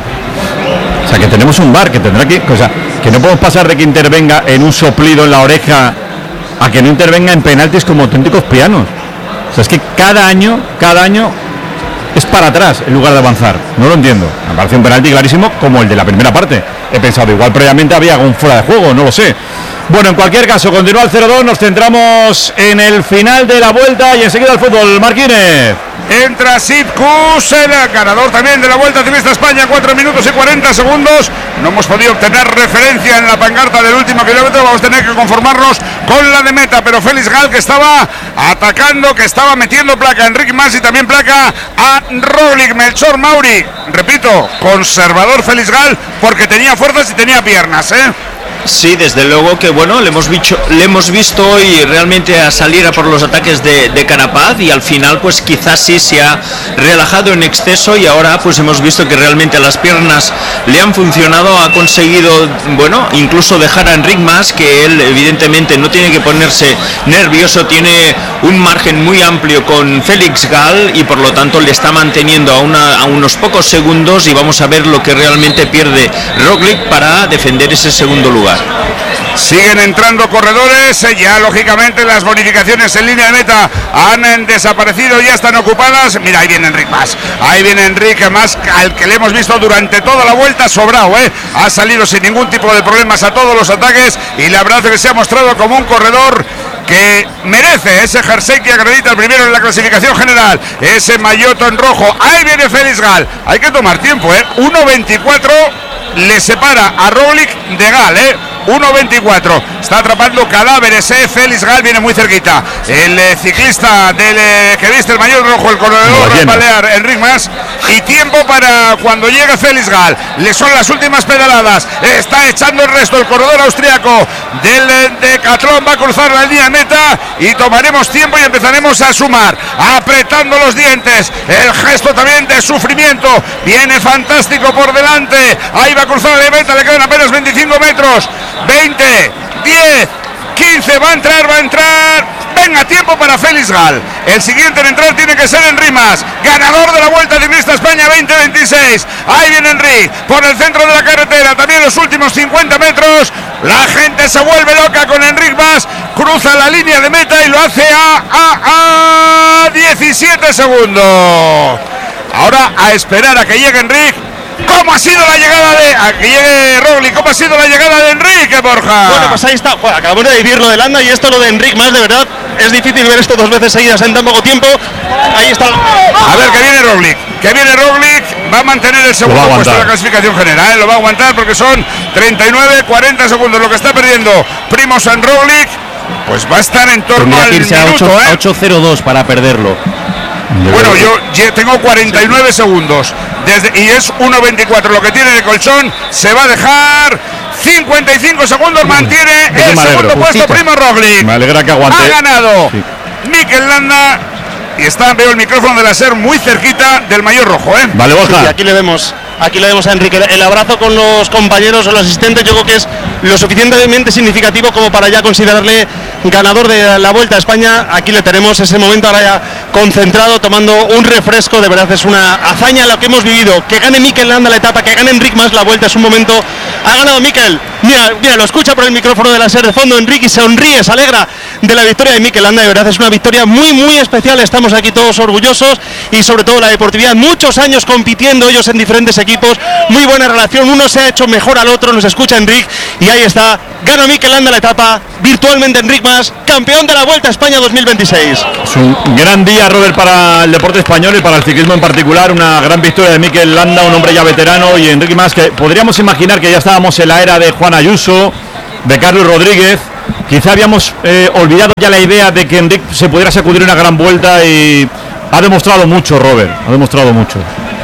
O sea, que tenemos un V A R que tendrá que... O sea, que no podemos pasar de que intervenga en un soplido en la oreja a que no intervenga en penaltis como auténticos pianos. O sea, es que cada año, cada año es para atrás en lugar de avanzar. No lo entiendo. Me parece un penalti clarísimo como el de la primera parte. He pensado, igual previamente había algún fuera de juego, no lo sé. Bueno, en cualquier caso, continúa el cero dos, nos centramos en el final de la vuelta y enseguida el fútbol. Marquínez. Entra Sid Kuss, el ganador también de la Vuelta Ciclista España, cuatro minutos y cuarenta segundos. No hemos podido obtener referencia en la pancarta del último kilómetro, vamos a tener que conformarnos con la de meta, pero Félix Gal, que estaba atacando, que estaba metiendo placa a Enric Mas y también placa a Roglic. Melchor Mauri, repito, conservador Félix Gal, porque tenía fuerzas y tenía piernas, ¿eh? Sí, desde luego que bueno, le hemos visto, le hemos visto hoy realmente a salir a por los ataques de, de Carapaz y al final pues quizás sí se ha relajado en exceso y ahora pues hemos visto que realmente las piernas le han funcionado, ha conseguido, bueno, incluso dejar a Enric Mas, que él evidentemente no tiene que ponerse nervioso, tiene un margen muy amplio con Félix Gal y por lo tanto le está manteniendo a, una, a unos pocos segundos y vamos a ver lo que realmente pierde Roglic para defender ese segundo lugar. Siguen entrando corredores, ya lógicamente las bonificaciones en línea de meta han desaparecido, ya están ocupadas. Mira, ahí viene Enric Mas, ahí viene Enric Mas, al que le hemos visto durante toda la vuelta sobrado, ¿eh? Ha salido sin ningún tipo de problemas a todos los ataques y la verdad es que se ha mostrado como un corredor que merece ese jersey que acredita el primero en la clasificación general, ese maillot en rojo. Ahí viene Félix Gal, hay que tomar tiempo, ¿eh? uno veinticuatro le separa a Roglic de Gal, ¿eh? uno veinticuatro, está atrapando cadáveres, ¿eh? Félix Gal viene muy cerquita, el eh, ciclista del eh, que viste el maillot rojo, el corredor balear, Enric Mas, y tiempo para cuando llegue Félix Gal, le son las últimas pedaladas, está echando el resto el corredor austriaco del eh, Decathlon, va a cruzar la línea de meta y tomaremos tiempo y empezaremos a sumar, apretando los dientes, el gesto también de sufrimiento, viene fantástico por delante, ahí va a cruzar la meta, le quedan apenas veinticinco metros, veinte, diez, quince, va a entrar, va a entrar, venga, tiempo para Félix Gal, el siguiente en entrar tiene que ser Enric Mas, ganador de la Vuelta Ciclista España veinte veintiséis, ahí viene Enric, por el centro de la carretera, también los últimos cincuenta metros, la gente se vuelve loca con Enric Mas, cruza la línea de meta y lo hace a, a, a diecisiete segundos, ahora a esperar a que llegue Enric. ¿Cómo ha sido la llegada de... a que llegue Roglic? ¿Cómo ha sido la llegada de Enrique, Borja? Bueno, pues ahí está. Bueno, acabamos de vivirlo de Landa y esto lo de Enric Mas, de verdad, es difícil ver esto dos veces seguidas en tan poco tiempo. Ahí está. A ver, que viene Roglic. Que viene Roglic. Va a mantener el segundo puesto de la clasificación general. ¿eh? Lo va a aguantar porque son treinta y nueve, cuarenta segundos. Lo que está perdiendo Primož Roglic, pues va a estar en torno al minuto, a ¿eh? ocho cero dos para perderlo. Bueno, yo tengo cuarenta y nueve segundos desde, y es uno veinticuatro lo que tiene de colchón. Se va a dejar cincuenta y cinco segundos, mantiene el segundo alegro, puesto Primož Roglic. Me alegra que aguante. Ha ganado sí. Mikel Landa y está, veo el micrófono de la SER muy cerquita del maillot rojo, ¿eh? Vale, Borja. Sí, aquí le vemos. Aquí le vemos a Enrique. El abrazo con los compañeros o los asistentes, yo creo que es lo suficientemente significativo como para ya considerarle ganador de la Vuelta a España. Aquí le tenemos ese momento ahora ya concentrado, tomando un refresco. De verdad es una hazaña la que hemos vivido. Que gane Mikel Landa la etapa, que gane Enric Mas la Vuelta, es un momento. Ha ganado Mikel. Mira, mira, lo escucha por el micrófono de la SER de fondo. Enrique sonríe, se alegra de la victoria de Mikel Landa. De verdad es una victoria muy, muy especial. Estamos aquí todos orgullosos y sobre todo la deportividad. Muchos años compitiendo ellos en diferentes equipos. Muy buena relación. Uno se ha hecho mejor al otro. Nos escucha Enric y ahí está. Gana Mikel Landa la etapa. Virtualmente Enric Mas, campeón de la Vuelta a España dos mil veintiséis. Es un gran día, Robert, para el deporte español y para el ciclismo en particular. Una gran victoria de Mikel Landa, un hombre ya veterano, y Enric Mas, que podríamos imaginar que ya estábamos en la era de Juan Ayuso, de Carlos Rodríguez. Quizá habíamos eh, olvidado ya la idea de que Enric se pudiera sacudir una gran vuelta y ha demostrado mucho, Robert, ha demostrado mucho.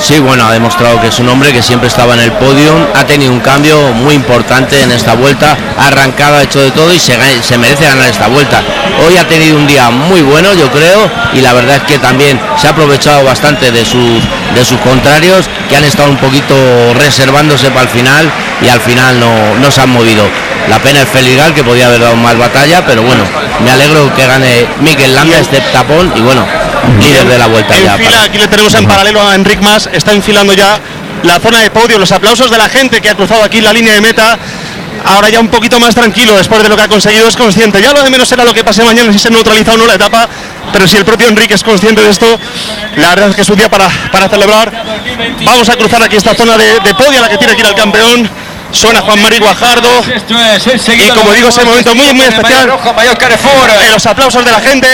Sí, bueno, ha demostrado que es un hombre que siempre estaba en el podio, ha tenido un cambio muy importante en esta vuelta, ha arrancado, ha hecho de todo y se, se merece ganar esta vuelta. Hoy ha tenido un día muy bueno, yo creo, y la verdad es que también se ha aprovechado bastante de sus, de sus contrarios, que han estado un poquito reservándose para el final y al final no, no se han movido. La pena es Félix Gal, que podía haber dado más batalla, pero bueno, me alegro que gane Mikel Landa este tapón y bueno, líder de la vuelta ya. Enfila, aquí le tenemos en paralelo a Enric Mas, está enfilando ya la zona de podio, los aplausos de la gente que ha cruzado aquí la línea de meta. Ahora ya un poquito más tranquilo después de lo que ha conseguido, es consciente. Ya lo de menos será lo que pase mañana, si se neutraliza o no la etapa, pero si el propio Enrique es consciente de esto, la verdad es que es un día para, para celebrar. Vamos a cruzar aquí esta zona de, de podio, la que tiene que ir al campeón. Suena Juan Mari Guajardo y como digo, es un momento muy muy especial en los aplausos de la gente.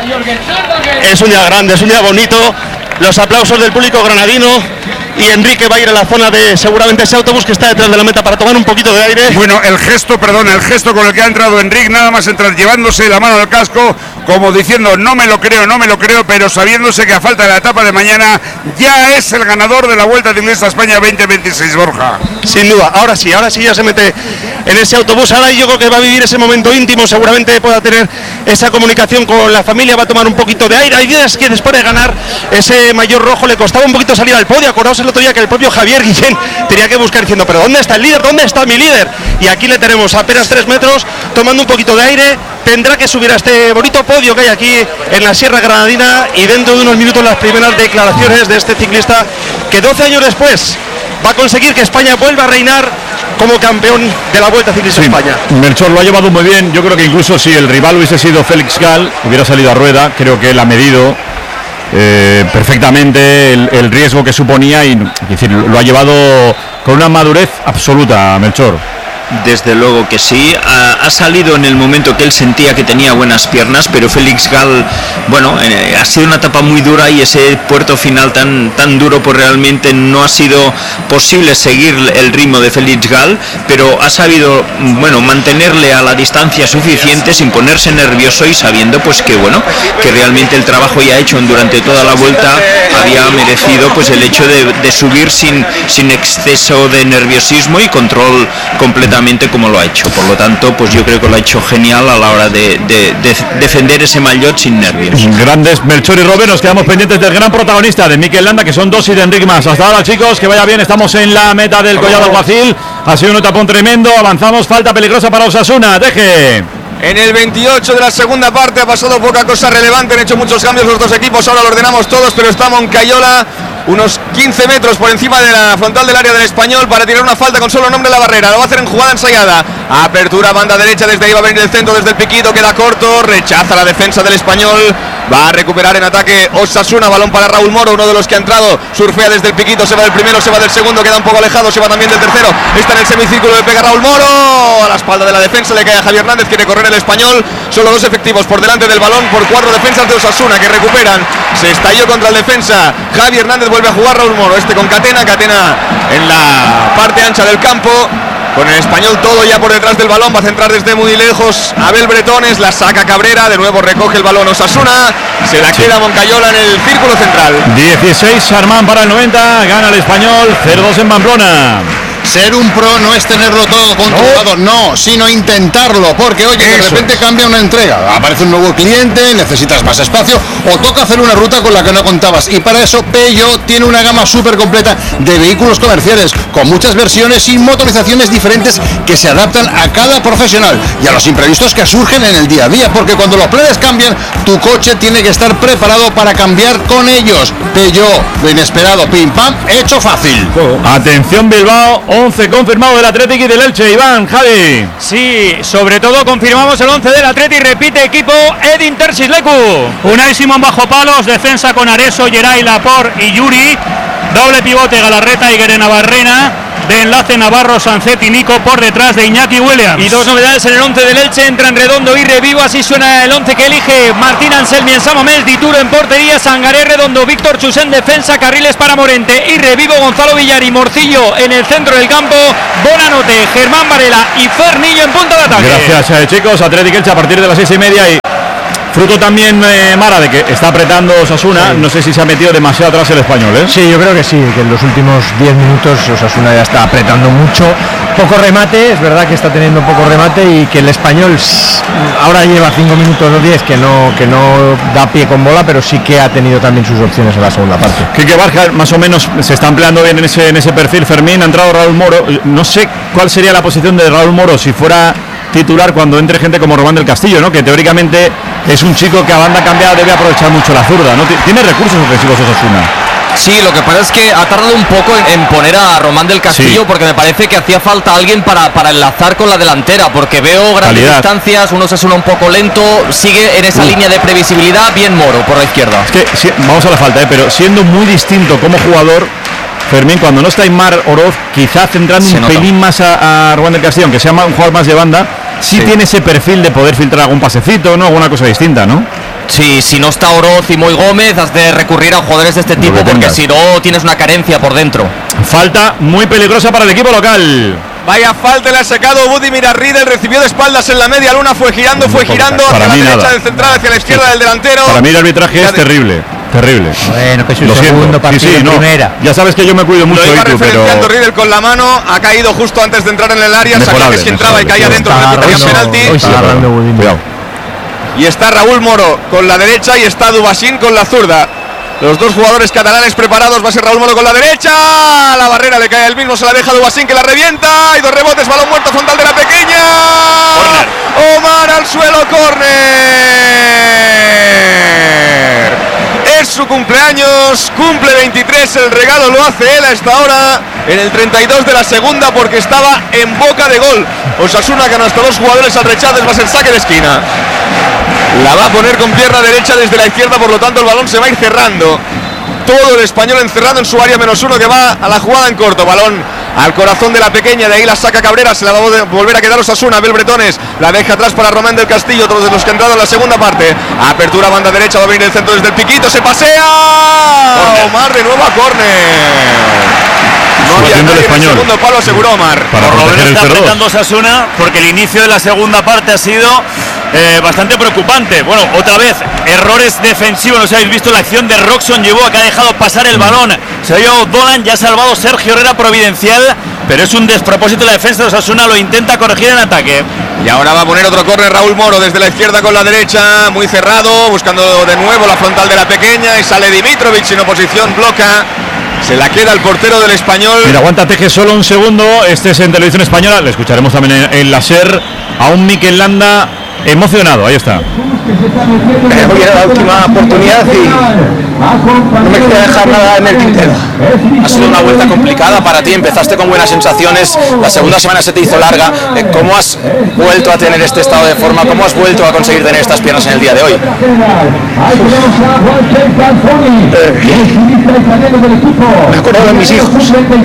Es un día grande, es un día bonito, los aplausos del público granadino. Y Enrique va a ir a la zona de seguramente ese autobús que está detrás de la meta para tomar un poquito de aire. Bueno, el gesto, perdón, el gesto con el que ha entrado Enrique, nada más entrar llevándose la mano al casco, como diciendo no me lo creo, no me lo creo, pero sabiéndose que a falta de la etapa de mañana ya es el ganador de la Vuelta Ciclista España veinte veintiséis, Borja. Sin duda, ahora sí, ahora sí ya se mete en ese autobús, ahora yo creo que va a vivir ese momento íntimo, seguramente pueda tener esa comunicación con la familia, va a tomar un poquito de aire. Hay días que después de ganar ese mayor rojo le costaba un poquito salir al podio, acordaos el otro día que el propio Javier Guillén tenía que buscar diciendo, pero ¿dónde está el líder? ¿Dónde está mi líder? Y aquí le tenemos a apenas tres metros, tomando un poquito de aire, tendrá que subir a este bonito podio que hay aquí en la Sierra Granadina y dentro de unos minutos las primeras declaraciones de este ciclista que doce años después va a conseguir que España vuelva a reinar como campeón de la Vuelta Ciclista sí, España. Melchor lo ha llevado muy bien, yo creo que incluso si el rival hubiese sido Félix Gal, hubiera salido a rueda, creo que él ha medido Eh, perfectamente el, el riesgo que suponía y es decir, lo ha llevado con una madurez absoluta, Melchor. Desde luego que sí, ha, ha salido en el momento que él sentía que tenía buenas piernas, pero Félix Gal, bueno, eh, ha sido una etapa muy dura y ese puerto final tan, tan duro, pues realmente no ha sido posible seguir el ritmo de Félix Gal, pero ha sabido, bueno, mantenerle a la distancia suficiente sin ponerse nervioso y sabiendo pues que, bueno, que realmente el trabajo ya hecho durante toda la vuelta había merecido pues el hecho de, de subir sin, sin exceso de nerviosismo y control completamente como lo ha hecho. Por lo tanto, pues yo creo que lo ha hecho genial a la hora de, de, de defender ese maillot sin nervios. Grandes Melchor y Robert, nos quedamos pendientes del gran protagonista de Mikel Landa, que son dos y de Enric Mas. Hasta ahora, chicos, que vaya bien, estamos en la meta del Collado Alguacil, ha sido un etapón tremendo, avanzamos, falta peligrosa para Osasuna, deje. En el veintiocho de la segunda parte ha pasado poca cosa relevante, han hecho muchos cambios los dos equipos, ahora lo ordenamos todos, pero está Moncayola unos quince metros por encima de la frontal del área del Español para tirar una falta con solo nombre de la barrera. Lo va a hacer en jugada ensayada. Apertura banda derecha, desde ahí va a venir el centro, desde el piquito, queda corto, rechaza la defensa del Español. Va a recuperar en ataque Osasuna, balón para Raúl Moro, uno de los que ha entrado, surfea desde el piquito, se va del primero, se va del segundo, queda un poco alejado, se va también del tercero, está en el semicírculo, le pega Raúl Moro, a la espalda de la defensa, le cae a Javier Hernández, quiere correr el Español, solo dos efectivos por delante del balón, por cuatro defensas de Osasuna que recuperan, se estalló contra el defensa, Javier Hernández vuelve a jugar Raúl Moro, este con Catena, Catena en la parte ancha del campo, con el Español todo ya por detrás del balón, va a centrar desde muy lejos Abel Bretones, la saca Cabrera, de nuevo recoge el balón Osasuna, se la queda Moncayola en el círculo central. dieciséis Armán para el noventa, gana el Español, cero dos en Pamplona. Ser un pro no es tenerlo todo controlado, no, no sino intentarlo, porque oye, de repente es. cambia una entrega, aparece un nuevo cliente, necesitas más espacio o toca hacer una ruta con la que no contabas, y para eso Peugeot tiene una gama súper completa de vehículos comerciales con muchas versiones y motorizaciones diferentes que se adaptan a cada profesional y a los imprevistos que surgen en el día a día, porque cuando los planes cambian, tu coche tiene que estar preparado para cambiar con ellos. Peugeot, lo inesperado, pim pam, hecho fácil. Atención Bilbao, once confirmado del Athletic y del Elche. Iván, Javi. Sí, sobre todo confirmamos el once del Athletic, repite equipo Edin Terzic Leku. Unai Simón bajo palos, defensa con Areso, Geray, Laporte y Yuri. Doble pivote Galarreta y Guerena Barrena. De enlace Navarro, Sanzet y Nico por detrás de Iñaki Williams. Y dos novedades en el once del Elche, entran Redondo y Revivo, así suena el once que elige Martín Anselmi en Samamés, Dituro en portería, Sangaré, Redondo, Víctor Chus en defensa, Carriles para Morente y Revivo, Gonzalo Villar y Morcillo en el centro del campo, Bonanote, Germán Varela y Fernillo en punta de ataque. Gracias eh, chicos, Athletic Elche a partir de las seis y media y Fruto también, eh, Mara, de que está apretando Osasuna. Sí. No sé si se ha metido demasiado atrás el Español, ¿eh? Sí, yo creo que sí, que en los últimos diez minutos Osasuna ya está apretando mucho. Poco remate, es verdad que está teniendo poco remate y que el Español ahora lleva cinco minutos o diez que no, que no da pie con bola, pero sí que ha tenido también sus opciones en la segunda parte. Quique Barja más o menos se está empleando bien en ese, en ese perfil. Fermín, ha entrado Raúl Moro. No sé cuál sería la posición de Raúl Moro si fuera titular cuando entre gente como Román del Castillo, ¿no? Que teóricamente es un chico que a banda cambiada debe aprovechar mucho la zurda, ¿no? Tiene recursos ofensivos Osasuna. Sí, lo que pasa es que ha tardado un poco en, en poner a Román del Castillo, sí, porque me parece que hacía falta alguien para, para enlazar con la delantera, porque veo grandes Calidad. distancias, uno se suena un poco lento, sigue en esa uh. línea de previsibilidad, bien Moro por la izquierda. Es que sí, vamos a la falta, ¿eh? Pero siendo muy distinto como jugador, Fermín, cuando no está Aimar Oroz, quizás centrando se un nota. pelín más a, a Román del Castillo, aunque sea un jugador más de banda, sí, sí tiene ese perfil de poder filtrar algún pasecito, ¿no? Alguna cosa distinta, ¿no? Sí, si no está Oroz y Moy Gómez, has de recurrir a jugadores de este tipo, porque si no tienes una carencia por dentro. Falta muy peligrosa para el equipo local. Vaya falta, le ha sacado Budimir Arridel, recibió de espaldas en la media luna, fue girando, fue girando hacia la derecha nada. del central, hacia la izquierda sí. del delantero. Para mí el arbitraje es terrible. Terrible. Bueno, que es un segundo partido sí, sí, no. primera. Ya sabes que yo me cuido mucho. Lo iba Itu, referenciando pero... Riedel con la mano, ha caído justo antes de entrar en el área, sabía que si entraba y caía dentro recuperaría penalti. Y está Raúl Moro con la derecha y está Dubasín con la zurda. Los dos jugadores catalanes preparados, va a ser Raúl Moro con la derecha. La barrera le cae al mismo, se la deja Dubasín que la revienta. Y dos rebotes, balón muerto frontal de la pequeña. Corner. Omar al suelo, córner. Es su cumpleaños, cumple veintitrés, el regalo lo hace él a esta hora, en el treinta y dos de la segunda, porque estaba en boca de gol. Osasuna gana hasta dos jugadores al rechazo, va a ser saque de esquina. La va a poner con pierna derecha desde la izquierda, por lo tanto el balón se va a ir cerrando. Todo el Español encerrado en su área menos uno, que va a la jugada en corto. Balón al corazón de la pequeña, de ahí la saca Cabrera, se la va a volver a quedar Osasuna. Bel Bretones la deja atrás para Román del Castillo, otros de los que han entrado en la segunda parte. Apertura banda derecha, va a venir el centro desde el piquito, se pasea. Corner. Omar de nuevo a córner. No había nadie en el segundo palo, aseguró Omar. Para Por lo menos está apretando Osasuna, porque el inicio de la segunda parte ha sido eh, bastante preocupante. Bueno, otra vez, errores defensivos. No sé si habéis visto la acción de Roxon Yeboah, que ha dejado pasar el balón. Se ha ido Dolan, ya ha salvado Sergio Herrera providencial, pero es un despropósito la defensa de Osasuna, lo intenta corregir en ataque. Y ahora va a poner otro córner Raúl Moro desde la izquierda con la derecha, muy cerrado, buscando de nuevo la frontal de la pequeña, y sale Dimitrovic en oposición, bloca. Se la queda el portero del Español. Mira, aguanta Teje solo un segundo. Este es en Televisión Española. Le escucharemos también en, en la SER a un Mikel Landa emocionado. Ahí está. Eh, hoy era la última oportunidad y no me quería dejar nada en el tintero. Ha sido una vuelta complicada para ti, empezaste con buenas sensaciones, la segunda semana se te hizo larga. ¿Cómo has vuelto a tener este estado de forma? ¿Cómo has vuelto a conseguir tener estas piernas en el día de hoy? Me acuerdo de mis hijos.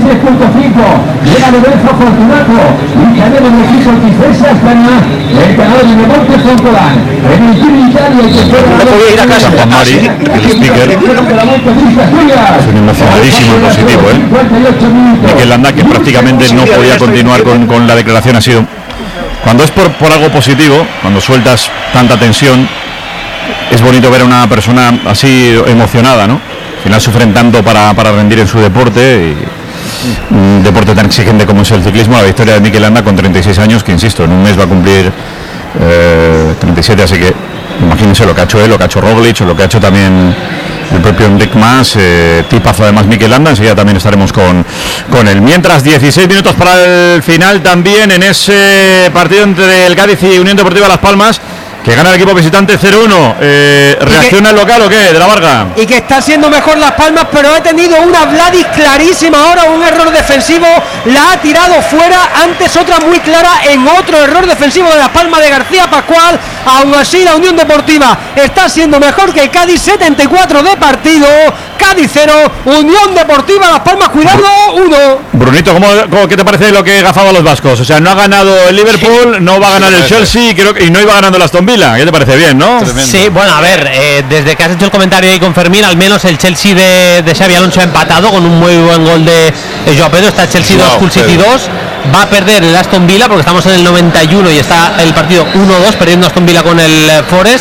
No podía ir a casa. Juan Mari, el speaker, es un emocionadísimo y positivo, ¿eh? Mikel Landa, que prácticamente no podía continuar con, con la declaración. Ha sido, cuando es por, por algo positivo, cuando sueltas tanta tensión, es bonito ver a una persona así emocionada, ¿no? Al final sufren tanto para, para rendir en su deporte, y un deporte tan exigente como es el ciclismo. La victoria de Mikel Landa con treinta y seis años, que insisto, en un mes va a cumplir eh, treinta y siete, así que imagínense lo que ha hecho él, lo que ha hecho Roglic, o lo que ha hecho también el propio Enric Mas, eh, tipazo además Mikel Landa. Enseguida también estaremos con, con él. Mientras, dieciséis minutos para el final también en ese partido entre el Cádiz y Unión Deportiva Las Palmas, que gana el equipo visitante cero uno. Eh, ¿Reacciona el local o qué? De la Varga. Y que está siendo mejor Las Palmas, pero ha tenido una Vladis clarísima ahora, un error defensivo, la ha tirado fuera. Antes otra muy clara en otro error defensivo de Las Palmas de García Pascual. Aún así la Unión Deportiva está siendo mejor que el Cádiz. Setenta y cuatro de partido, Cádiz cero, Unión Deportiva Las Palmas, cuidado, uno. Brunito, ¿cómo, cómo, ¿qué te parece lo que gafaba los vascos? O sea, no ha ganado el Liverpool, no va a ganar el Chelsea, creo que, y no iba ganando el Aston Villa. ¿Qué te parece bien, no? Tremendo. Sí, bueno, a ver, eh, desde que has hecho el comentario ahí con Fermín, al menos el Chelsea de, de Xabi Alonso ha empatado con un muy buen gol de, de Joao Pedro. Está Chelsea dos, Hull City dos. Va a perder el Aston Villa porque estamos en el noventa y uno y está el partido uno dos, perdiendo Aston Villa con el Forest.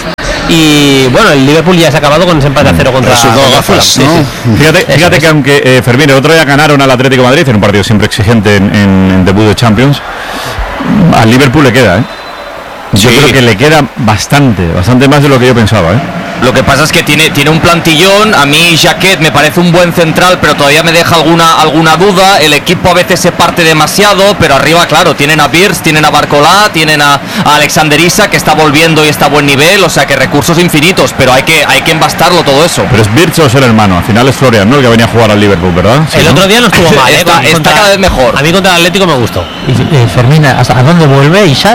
y bueno, el Liverpool ya se ha acabado con ese empate a cero contra, contra Fulham. Sí, sí. Fíjate, fíjate que aunque eh, Fermín, el otro día ganaron al Atlético de Madrid en un partido siempre exigente en, en, en debut de Champions, al Liverpool le queda, ¿eh? Yo sí. creo que le queda bastante, bastante más de lo que yo pensaba, ¿eh? Lo que pasa es que tiene, tiene un plantillón. A mí Jacquet me parece un buen central, pero todavía me deja alguna, alguna duda. El equipo a veces se parte demasiado, pero arriba, claro, tienen a Birz, tienen a Barcolá, tienen a, a Alexander Isak, que está volviendo y está a buen nivel, o sea que recursos infinitos, pero hay que, hay que embastarlo todo eso. Pero es Birz o es el hermano, al final es Florian, ¿no? El que venía a jugar al Liverpool, ¿verdad? El sí, otro ¿no? día no estuvo mal, ¿eh? está, contra, está cada vez mejor. A mí contra el Atlético me gustó. Y, eh, Fermín, ¿hasta dónde vuelve Isak?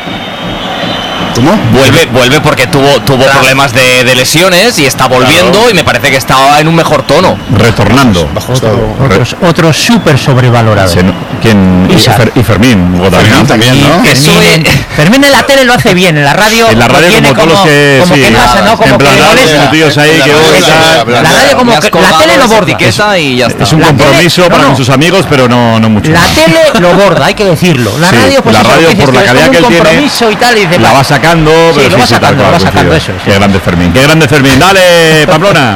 ¿Cómo? Vuelve, vuelve porque tuvo, tuvo claro. problemas de, de lesiones y está volviendo, claro. y me parece que está en un mejor tono. Retornando. Otro, otros, otro súper sobrevalorado. Se, ¿Quién? Y, Fer, y Fermín. Fermín también, ¿no? Fermín, en, Fermín en la tele lo hace bien, en la radio. En la radio tiene como, como, que, como sí, que pasa, ¿no? Como que molesta. Tíos ahí que la, la radio como que la tele lo borda. Y ya está. Es un la compromiso tele, para no, con sus amigos, pero no, no mucho. La tele lo borda, hay que decirlo. La sí, radio, pues la radio eso, por la calidad que él tiene, y tal, y la va sacando, pero sí, lo va sacando, lo va sacando eso. Qué grande Fermín, qué grande Fermín. Dale, Pamplona.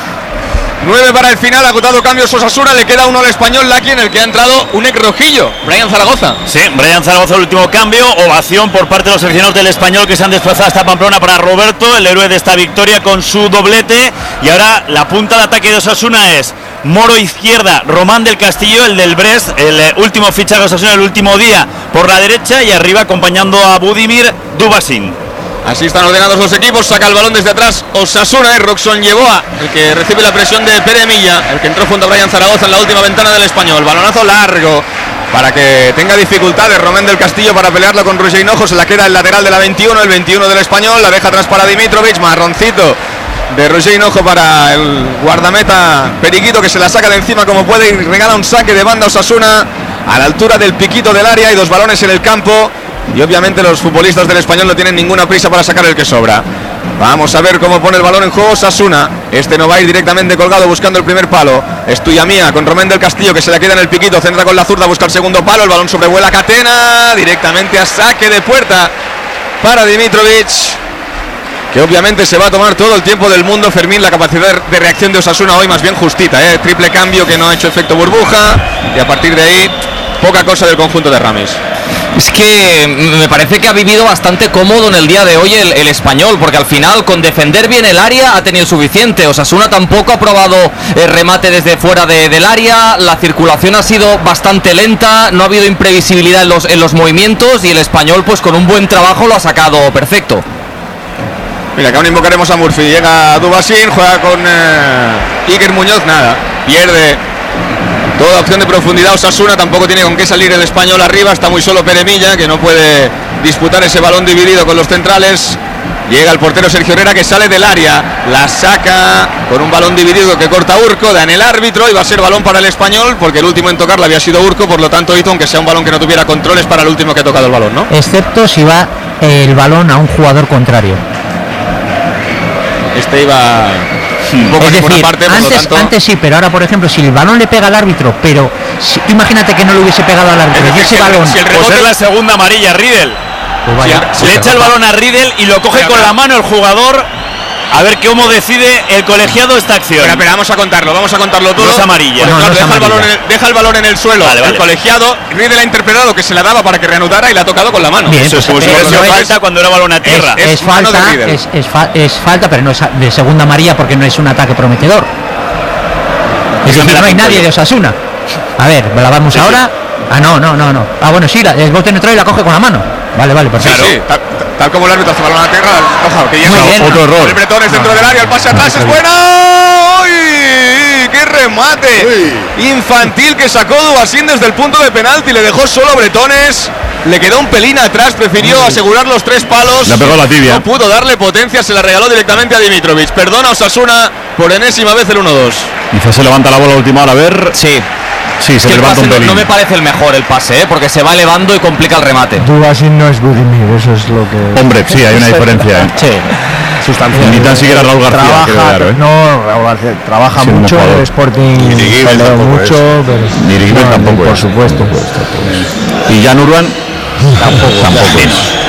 nueve para el final, agotado cambios Osasuna, le queda uno al Español, Laki, en el que ha entrado un ex rojillo, Brian Zaragoza. Sí, Brian Zaragoza, el último cambio, ovación por parte de los seleccionados del Español que se han desplazado hasta Pamplona para Roberto, el héroe de esta victoria con su doblete, y ahora la punta de ataque de Osasuna es Moro izquierda, Román del Castillo, el del Brest, el eh, último fichaje de Osasuna el último día por la derecha, y arriba acompañando a Budimir, Dubasin. Así están ordenados los equipos, saca el balón desde atrás Osasuna, es Roxon Yeboah el que recibe la presión de Pere Milla, el que entró junto a Brian Zaragoza en la última ventana del Español. Balonazo largo para que tenga dificultades Román del Castillo para pelearlo con Roger Hinojo, se la queda el lateral de la veintiuno, el veintiuno del Español, la deja atrás para Dimitrovic, marroncito de Roger Hinojo para el guardameta Periquito, que se la saca de encima como puede y regala un saque de banda Osasuna a la altura del piquito del área, y dos balones en el campo. Y obviamente los futbolistas del Español no tienen ninguna prisa para sacar el que sobra. Vamos a ver cómo pone el balón en juego Osasuna. Este no va a ir directamente colgado buscando el primer palo. Es tuya mía con Román del Castillo, que se la queda en el piquito. Centra con la zurda, busca el segundo palo. El balón sobrevuela Catena directamente a saque de puerta para Dimitrovic, que obviamente se va a tomar todo el tiempo del mundo. Fermín, la capacidad de reacción de Osasuna hoy más bien justita, ¿eh? Triple cambio que no ha hecho efecto burbuja, y a partir de ahí poca cosa del conjunto de Ramis. Es que me parece que ha vivido bastante cómodo en el día de hoy el, el Español, porque al final con defender bien el área ha tenido suficiente. Osasuna tampoco ha probado el remate desde fuera de, del área, la circulación ha sido bastante lenta, no ha habido imprevisibilidad en los, en los movimientos, y el Español pues con un buen trabajo lo ha sacado perfecto. Mira, que aún invocaremos a Murphy, llega Dubasin, juega con eh, Iker Muñoz, nada, pierde toda opción de profundidad Osasuna, tampoco tiene con qué salir el Español arriba, está muy solo Pere Milla, que no puede disputar ese balón dividido con los centrales. Llega el portero Sergio Herrera, que sale del área, la saca con un balón dividido que corta Urco, da en el árbitro, y va a ser balón para el Español, porque el último en tocarla había sido Urco, por lo tanto hizo, aunque sea un balón que no tuviera controles, para el último que ha tocado el balón, ¿no? Excepto si va el balón a un jugador contrario. Este iba un poco es en decir, parte, por antes, lo tanto... antes sí, pero ahora por ejemplo si el balón le pega al árbitro, pero si, imagínate que no le hubiese pegado al árbitro, y ese balón, si el rebote... pues es la segunda amarilla, Riedel. Pues vaya, si, le echa el balón a Riedel y lo coge pero, con pero... la mano el jugador. A ver cómo decide el colegiado esta acción. Pero, pero vamos a contarlo, vamos a contarlo todo. No es amarilla. No, no, no es deja, amarilla. El balón en el, deja el balón en el suelo. Vale, vale. El colegiado, Riedel ha interpretado que se la daba para que reanudara y la ha tocado con la mano. Bien, eso es como si hubiera sido falta cuando era balón a tierra. Es, es, es falta, es, es, fa, es falta, pero no es de segunda amarilla porque no es un ataque prometedor. Es decir, no hay nadie de Osasuna. A ver, la vamos sí, ahora. Sí. Ah, no, no, no, no. Ah, bueno, sí, el bote neutral y la coge con la mano. Vale, vale, perfecto. Sí, sí, tal, tal como el árbitro hace balón a tierra, ojo, que llega otro error. El Bretones dentro no, del área, el pase atrás es bueno. ¡Uy! ¡Qué remate! Uy. Infantil que sacó Dubasin desde el punto de penalti, le dejó solo Bretones. Le quedó un pelín atrás, prefirió Uy. asegurar los tres palos. Le pegó la tibia. No pudo darle potencia, se la regaló directamente a Dimitrovic. Perdona Osasuna por enésima vez el uno dos. Quizás se levanta la bola a última hora, a ver. Sí. Sí, se levanta un pelín. No me parece el mejor el pase, ¿eh? Porque se va elevando y complica el remate. Dubasin no es Budimir, eso es lo que... Hombre, sí, hay una diferencia, ¿eh? Sí, sustancial. Ni tan siquiera Raúl García. Trabaja, claro, ¿eh? no, Raúl García trabaja sí, mucho, el Sporting peleó mucho, pero... Ni Rigibel no, tampoco por es. supuesto. Y Jan Urban tampoco. Tampoco es.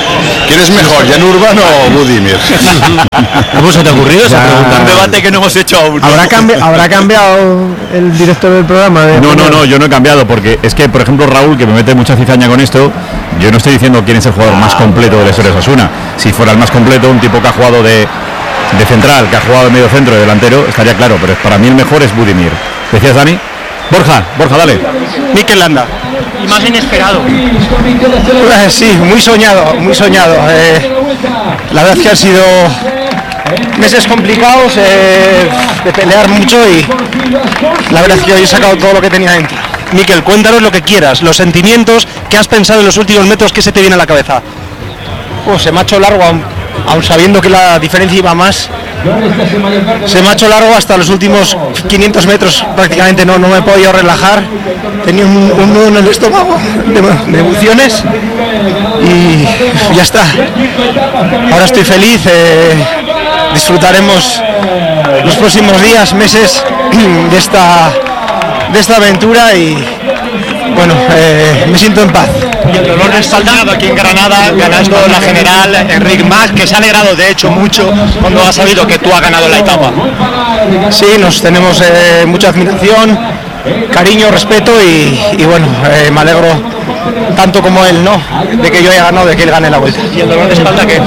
¿Quién es mejor, Jan Urbano o Budimir? ¿Cómo se te ha ocurrido esa pregunta? Un debate que no hemos hecho aún. ¿Habrá, cambi ¿Habrá cambiado el director del programa? De no, no, no, yo no he cambiado, porque es que, por ejemplo, Raúl, que me mete mucha cizaña con esto, yo no estoy diciendo quién es el jugador más completo de la historia de Osasuna. Si fuera el más completo, un tipo que ha jugado de, de central, que ha jugado de medio centro, de delantero, estaría claro, pero para mí el mejor es Budimir. ¿Decías, Dani? Borja, Borja, dale. Mikel Landa. Y más inesperado. Eh, sí, muy soñado, muy soñado. Eh, la verdad es que han sido meses complicados, eh, de pelear mucho y la verdad es que hoy he sacado todo lo que tenía dentro. Mikel, cuéntanos lo que quieras, los sentimientos que has pensado en los últimos metros, ¿qué se te viene a la cabeza? Pues se me ha hecho largo, aun, aun sabiendo que la diferencia iba más. Se me ha hecho largo hasta los últimos quinientos metros, prácticamente no, no me he podido relajar. Tenía un, un nudo en el estómago de, de emociones y ya está. Ahora estoy feliz, eh, disfrutaremos los próximos días, meses de esta, de esta aventura y bueno, eh, me siento en paz. Y el dolor de espalda aquí en Granada, ganando la general Enric Mas, que se ha alegrado de hecho mucho cuando ha sabido que tú has ganado la etapa. Sí, nos tenemos eh, mucha admiración, cariño, respeto y, y bueno, eh, me alegro tanto como él, ¿no? De que yo haya ganado, de que él gane la vuelta. ¿Y el dolor de espalda qué? No,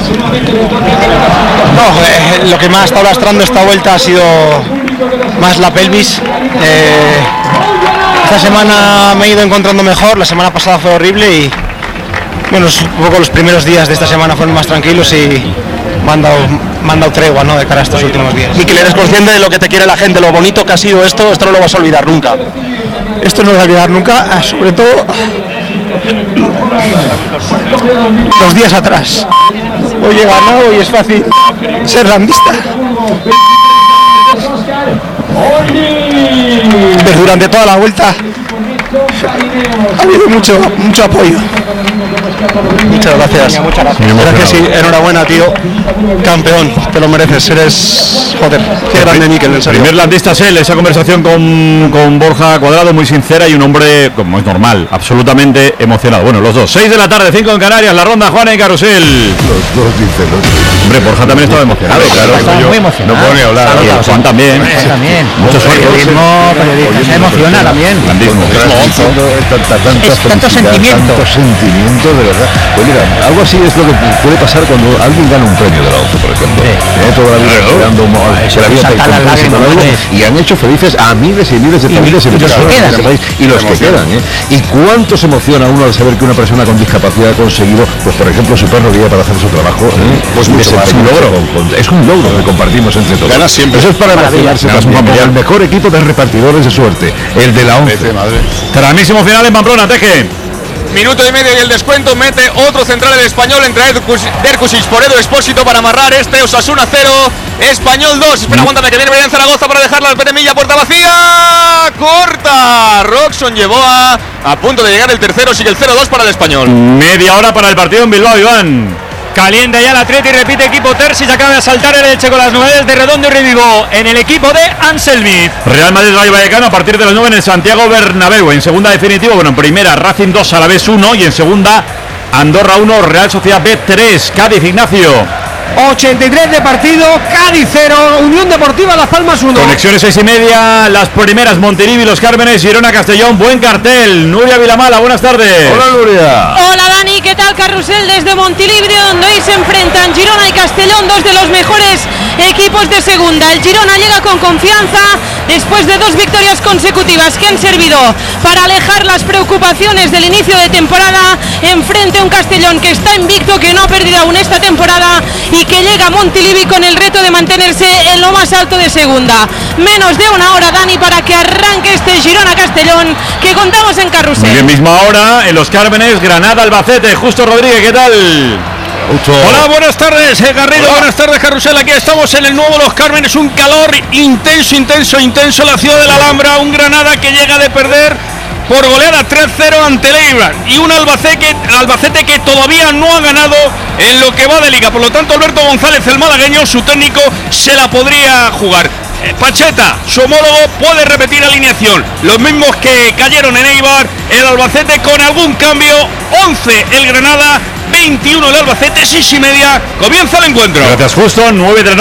eh, lo que me ha estado lastrando esta vuelta ha sido más la pelvis. Eh, esta semana me he ido encontrando mejor, la semana pasada fue horrible y bueno, un poco los primeros días de esta semana fueron más tranquilos y me han dado, me han dado tregua, ¿no?, de cara a estos últimos días. Mikel, eres consciente de lo que te quiere la gente, lo bonito que ha sido esto, esto no lo vas a olvidar nunca. Esto no lo voy a olvidar nunca, sobre todo los días atrás. Hoy he ganado y es fácil ser landista. Pero durante toda la vuelta ha habido mucho, mucho apoyo. Muchas gracias. Muchas gracias. Gracias y enhorabuena, tío. Campeón, te lo mereces. Eres, joder, qué grande, Mikel, en serio. Primer landista es él, esa conversación con, con Borja Cuadrado muy sincera y un hombre, como es normal, absolutamente emocionado. Bueno, los dos. seis de la tarde, cinco en Canarias, la ronda Juan y Carrusel. Los dos dicen los dos. Hombre, Borja también estaba emocionado, claro. Estaba muy emocionado. No puedo ni hablar. Y el Juan también. Juan también. Mucho suerte. Periodismo, periodismo, se emociona también. Landismo. Es tanto sentimiento. Tanto sentimiento, de verdad. Pues mira, algo así es lo que puede pasar cuando alguien gana un premio de la ONCE, por ejemplo. Tiene toda la vida esperando y han hecho felices a miles y miles de familias y, y, los que quedan, país, y los que quedan, ¿eh? Y cuánto se emociona uno al saber que una persona con discapacidad ha conseguido, pues por ejemplo, su perro guía para hacer su trabajo, ¿eh? Pues mucho más, un logro, con, con, es un logro que compartimos entre todos. Gana siempre. Eso es para emocionarse también. El mejor equipo de repartidores de suerte, el de la ONCE. Tramísimo final en Pamplona, Teje. Minuto y medio y el descuento, mete otro central el Español entre Derkusic por Edu Expósito para amarrar este Osasuna cero, Español dos. Espera, aguántame que viene Brian Zaragoza para dejarla al Petemilla, puerta vacía, corta. Roxon llevó a, a punto de llegar el tercero, sigue el cero dos para el Español. Media hora para el partido en Bilbao, Iván. Calienta ya el Atleti, repite equipo Terzic, acaba de saltar el Elche con las novedades de Redondo y Revivo en el equipo de Anselmi. Real Madrid Rayo Vallecano a partir de las nueve en el Santiago Bernabéu. En segunda definitivo, bueno, en primera Racing dos, Alavés uno y en segunda Andorra uno, Real Sociedad B tres. Cádiz, Ignacio. ochenta y tres de partido, Cádiz cero, Unión Deportiva Las Palmas uno. Conexiones seis y media, las primeras Montilivi, Los Cármenes, Girona, Castellón, buen cartel. Nuria Vilamala, buenas tardes. Hola, Nuria. Hola, Dani, ¿qué tal? Carrusel desde Montilivi, donde hoy se enfrentan Girona y Castellón, dos de los mejores equipos de segunda. El Girona llega con confianza después de dos victorias consecutivas que han servido para alejar las preocupaciones del inicio de temporada, enfrente a un Castellón que está invicto, que no ha perdido aún esta temporada y que llega a Montilivi con el reto de mantenerse en lo más alto de segunda. Menos de una hora, Dani, para que arranque este Girona-Castellón que contamos en Carrusel. Muy bien, misma hora en Los Cármenes, Granada-Albacete. Justo Rodríguez, ¿qué tal? Hola, buenas tardes, eh, Garrido, Hola. Buenas tardes, Carrusel. Aquí estamos en el nuevo Los Cármenes, un calor intenso, intenso, intenso en la ciudad de la Alhambra, un Granada que llega de perder por goleada tres cero ante el Eibar y un Albacete, Albacete que todavía no ha ganado en lo que va de liga. Por lo tanto, Alberto González, el malagueño, su técnico, se la podría jugar. Pacheta, su homólogo, puede repetir alineación. Los mismos que cayeron en Eibar, el Albacete con algún cambio. once el Granada, veintiuno el Albacete, seis y media. Comienza el encuentro. Gracias, Justo. nueve de la